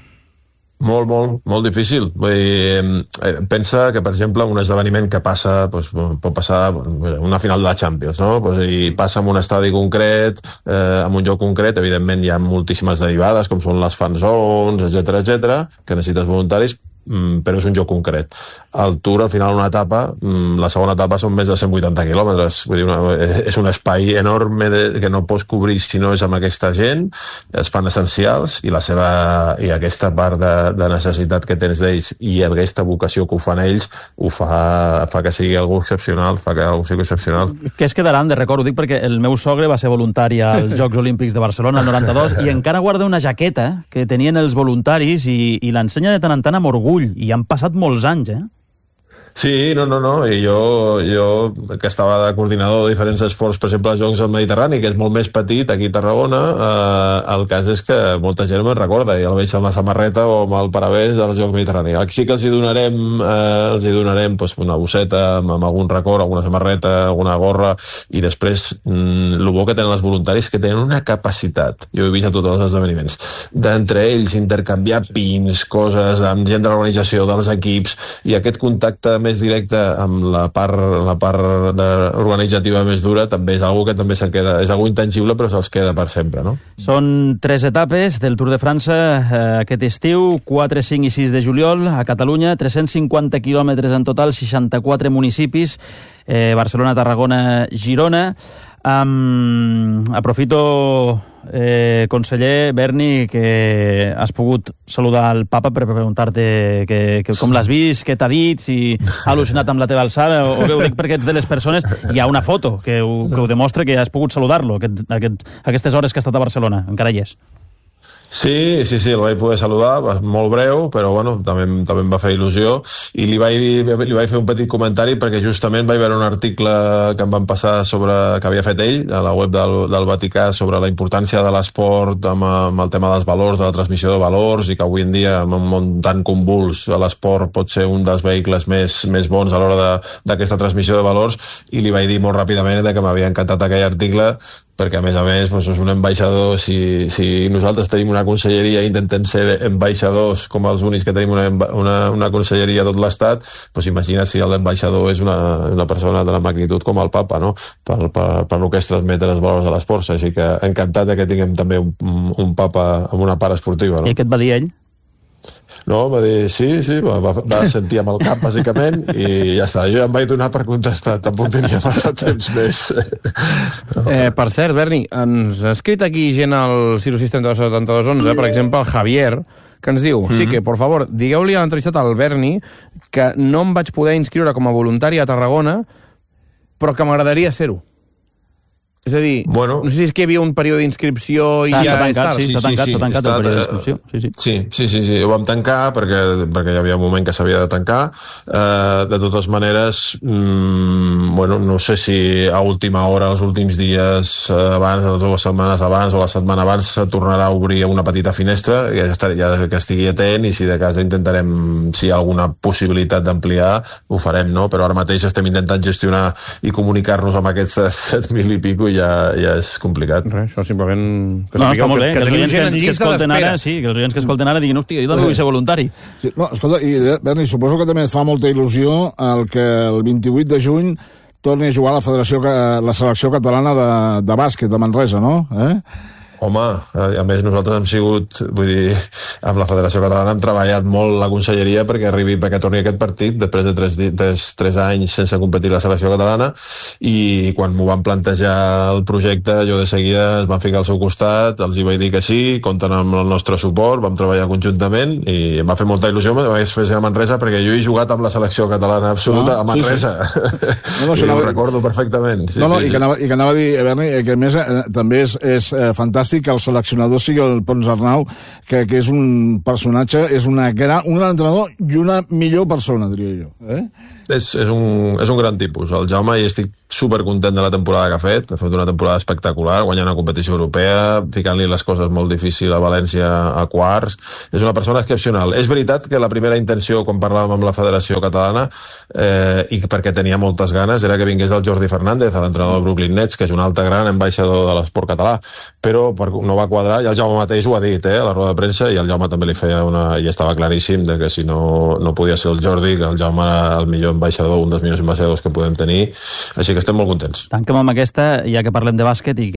Molt, molt, molt difícil. Vull dir, eh, pensa que, per exemple, un esdeveniment que passa, doncs, pot passar una final de la Champions, no? Pues, i passa en un estadi concret, eh, en un lloc concret, evidentment hi ha moltíssimes derivades, com són les fan zones, etcètera, etcètera, que necessites voluntaris, mm, però és un lloc concret. El Tour, al final, una etapa, mm, la segona etapa són més de cent vuitanta quilòmetres, vull dir, una, és un espai enorme de, que no pots cobrir si no és amb aquesta gent, es fan essencials, i la seva i aquesta part de, de necessitat que tens d'ells i aquesta vocació que ho fan ells, ho fa, fa que sigui algú excepcional, fa que algú sigui excepcional. Què es quedaran de record? Ho dic perquè el meu sogre va ser voluntari als Jocs Olímpics de Barcelona el noranta-dos i encara guarda una jaqueta que tenien els voluntaris i, i l'ensenya de tant en tant amb orgull, i han passat molts anys, eh? Sí, no, no, no, i jo, jo que estava de coordinador de diferents esports, per exemple, als Jocs del Mediterrani, que és molt més petit aquí a Tarragona, eh, el cas és que molta gent me'n recorda, i el veig amb la samarreta o amb el paravés dels Jocs Mediterrani. Aquí sí que els hi donarem, eh, els hi donarem pues, una bosseta amb, amb algun record, alguna samarreta, alguna gorra, i després mm, el bo que tenen els voluntaris que tenen una capacitat, jo he vist a tots els esdeveniments, d'entre ells intercanviar pins, coses, amb gent de l'organització, dels equips, i aquest contacte més directe amb la part, la part de, organitzativa més dura també és algo que també se'n queda, és algo intangible però se'ls queda per sempre, no? Són tres etapes del Tour de França eh, aquest estiu, quatre, cinc i sis de juliol a Catalunya, tres-cents cinquanta quilòmetres en total, seixanta-quatre municipis, eh, Barcelona, Tarragona, Girona. Um, aprofito, eh, conseller Berni, que has pogut saludar el papa per preguntar-te que, que com l'has vist, què t'ha dit, si ha al·lucinat amb la teva alçada, o, o bé ho dic perquè ets de les persones, hi ha una foto que ho, que ho demostra que has pogut saludar-lo aquest, aquest, aquestes hores que ha estat a Barcelona, encara hi és. Sí, sí, sí, el vaig poder saludar, va molt breu, però bueno, també, també em va fer il·lusió, i li vaig, li vaig fer un petit comentari perquè justament vaig veure un article que em van passar sobre, que havia fet ell a la web del, del Vaticà sobre la importància de l'esport amb, amb el tema dels valors, de la transmissió de valors, i que avui en dia, en un món tan convuls, l'esport pot ser un dels vehicles més, més bons a l'hora d'aquesta transmissió de valors, i li vaig dir molt ràpidament que m'havia encantat aquell article, perquè a més a més doncs, és un ambaixador, si, si nosaltres tenim una conselleria i intentem ser ambaixadors com els únics que tenim una, una, una conselleria a tot l'estat, doncs imagina't si l'ambaixador és una, una persona de la magnitud com el papa, no? per, per, per el que es transmeten els valors de l'esport, així que encantat que tinguem també un, un papa amb una part esportiva. No? I què et va dir ell? No, va dir sí, sí, va, va sentir amb el cap, bàsicament, i ja està. Jo ja em vaig donar per contestar, tampoc tenia massa temps més. Eh, per cert, Berni, ens ha escrit aquí gent al zero sis trenta-dos setanta-dos onze, per exemple, el Javier, que ens diu, mm-hmm. sí que, por favor, digueu-li a l'entrevistat al Berni que no em vaig poder inscriure com a voluntari a Tarragona, però que m'agradaria ser-ho. És a dir, bueno, no sé si és que hi havia un període d'inscripció i ah, ja és tard. Sí, s'ha tancat, s'ha tancat el període d'inscripció. Sí sí. Sí, sí, sí, sí, ho vam tancar perquè, perquè hi havia un moment que s'havia de tancar. Uh, de totes maneres, mm, bueno, no sé si a última hora, els últims dies abans, les dues setmanes abans o la setmana abans, se tornarà a obrir una petita finestra, ja, estaré, ja que estigui atent, i si de casa intentarem, si hi ha alguna possibilitat d'ampliar, ho farem, no? Però ara mateix estem intentant gestionar i comunicar-nos amb aquests set mil i pico, ja, ja és complicat. Res, això simplement... Que no, està molt bé, que, que, que els oients que, que escolten ara, sí, que els oients que escolten ara diguin, hòstia, jo també vull ser voluntari. Sí, no, escolta, i Berni, suposo que també et fa molta il·lusió el que el vint-i-vuit de juny torni a jugar la federació, la selecció catalana de, de bàsquet de Manresa, no? Eh? Home, a més nosaltres hem sigut, vull dir, amb la Federació Catalana hem treballat molt la conselleria perquè arribi, perquè torni aquest partit després de tres, tres, tres anys sense competir la selecció catalana, i quan m'ho van plantejar el projecte jo de seguida es van ficar al seu costat, els hi vaig dir que sí, compten amb el nostre suport, vam treballar conjuntament i em va fer molta il·lusió, em vaig fer a Manresa perquè jo he jugat amb la selecció catalana absoluta ah, a Manresa, sí, sí. No, no, i ho recordo perfectament. Sí, no, no, sí, i, que anava, i que anava a dir, Berni, que a més eh, també és, és eh, fantàstic que el seleccionador sigui el Pons Arnau, que, que és un personatge, és una gran, un gran entrenador i una millor persona, diria jo. Eh? És, és, un, és un gran tipus. El Jaume, i estic supercontent de la temporada que ha fet, ha fet una temporada espectacular, guanyant una competició europea, ficant-li les coses molt difícils a València a quarts. És una persona excepcional. És veritat que la primera intenció, quan parlàvem amb la Federació Catalana, eh, i perquè tenia moltes ganes, era que vingués el Jordi Fernández, l'entrenador de Brooklyn Nets, que és un altre gran ambaixador de l'esport català, però no va quadrar, i el Jaume mateix ho ha dit, eh, a la roda de premsa, i el Jaume també li feia una... i estava claríssim de que si no, no podia ser el Jordi, que el Jaume era el millor ambaixador, un dels millors ambaixadors que podem tenir, així que estem molt contents. Tanquem amb aquesta, ja que parlem de bàsquet, i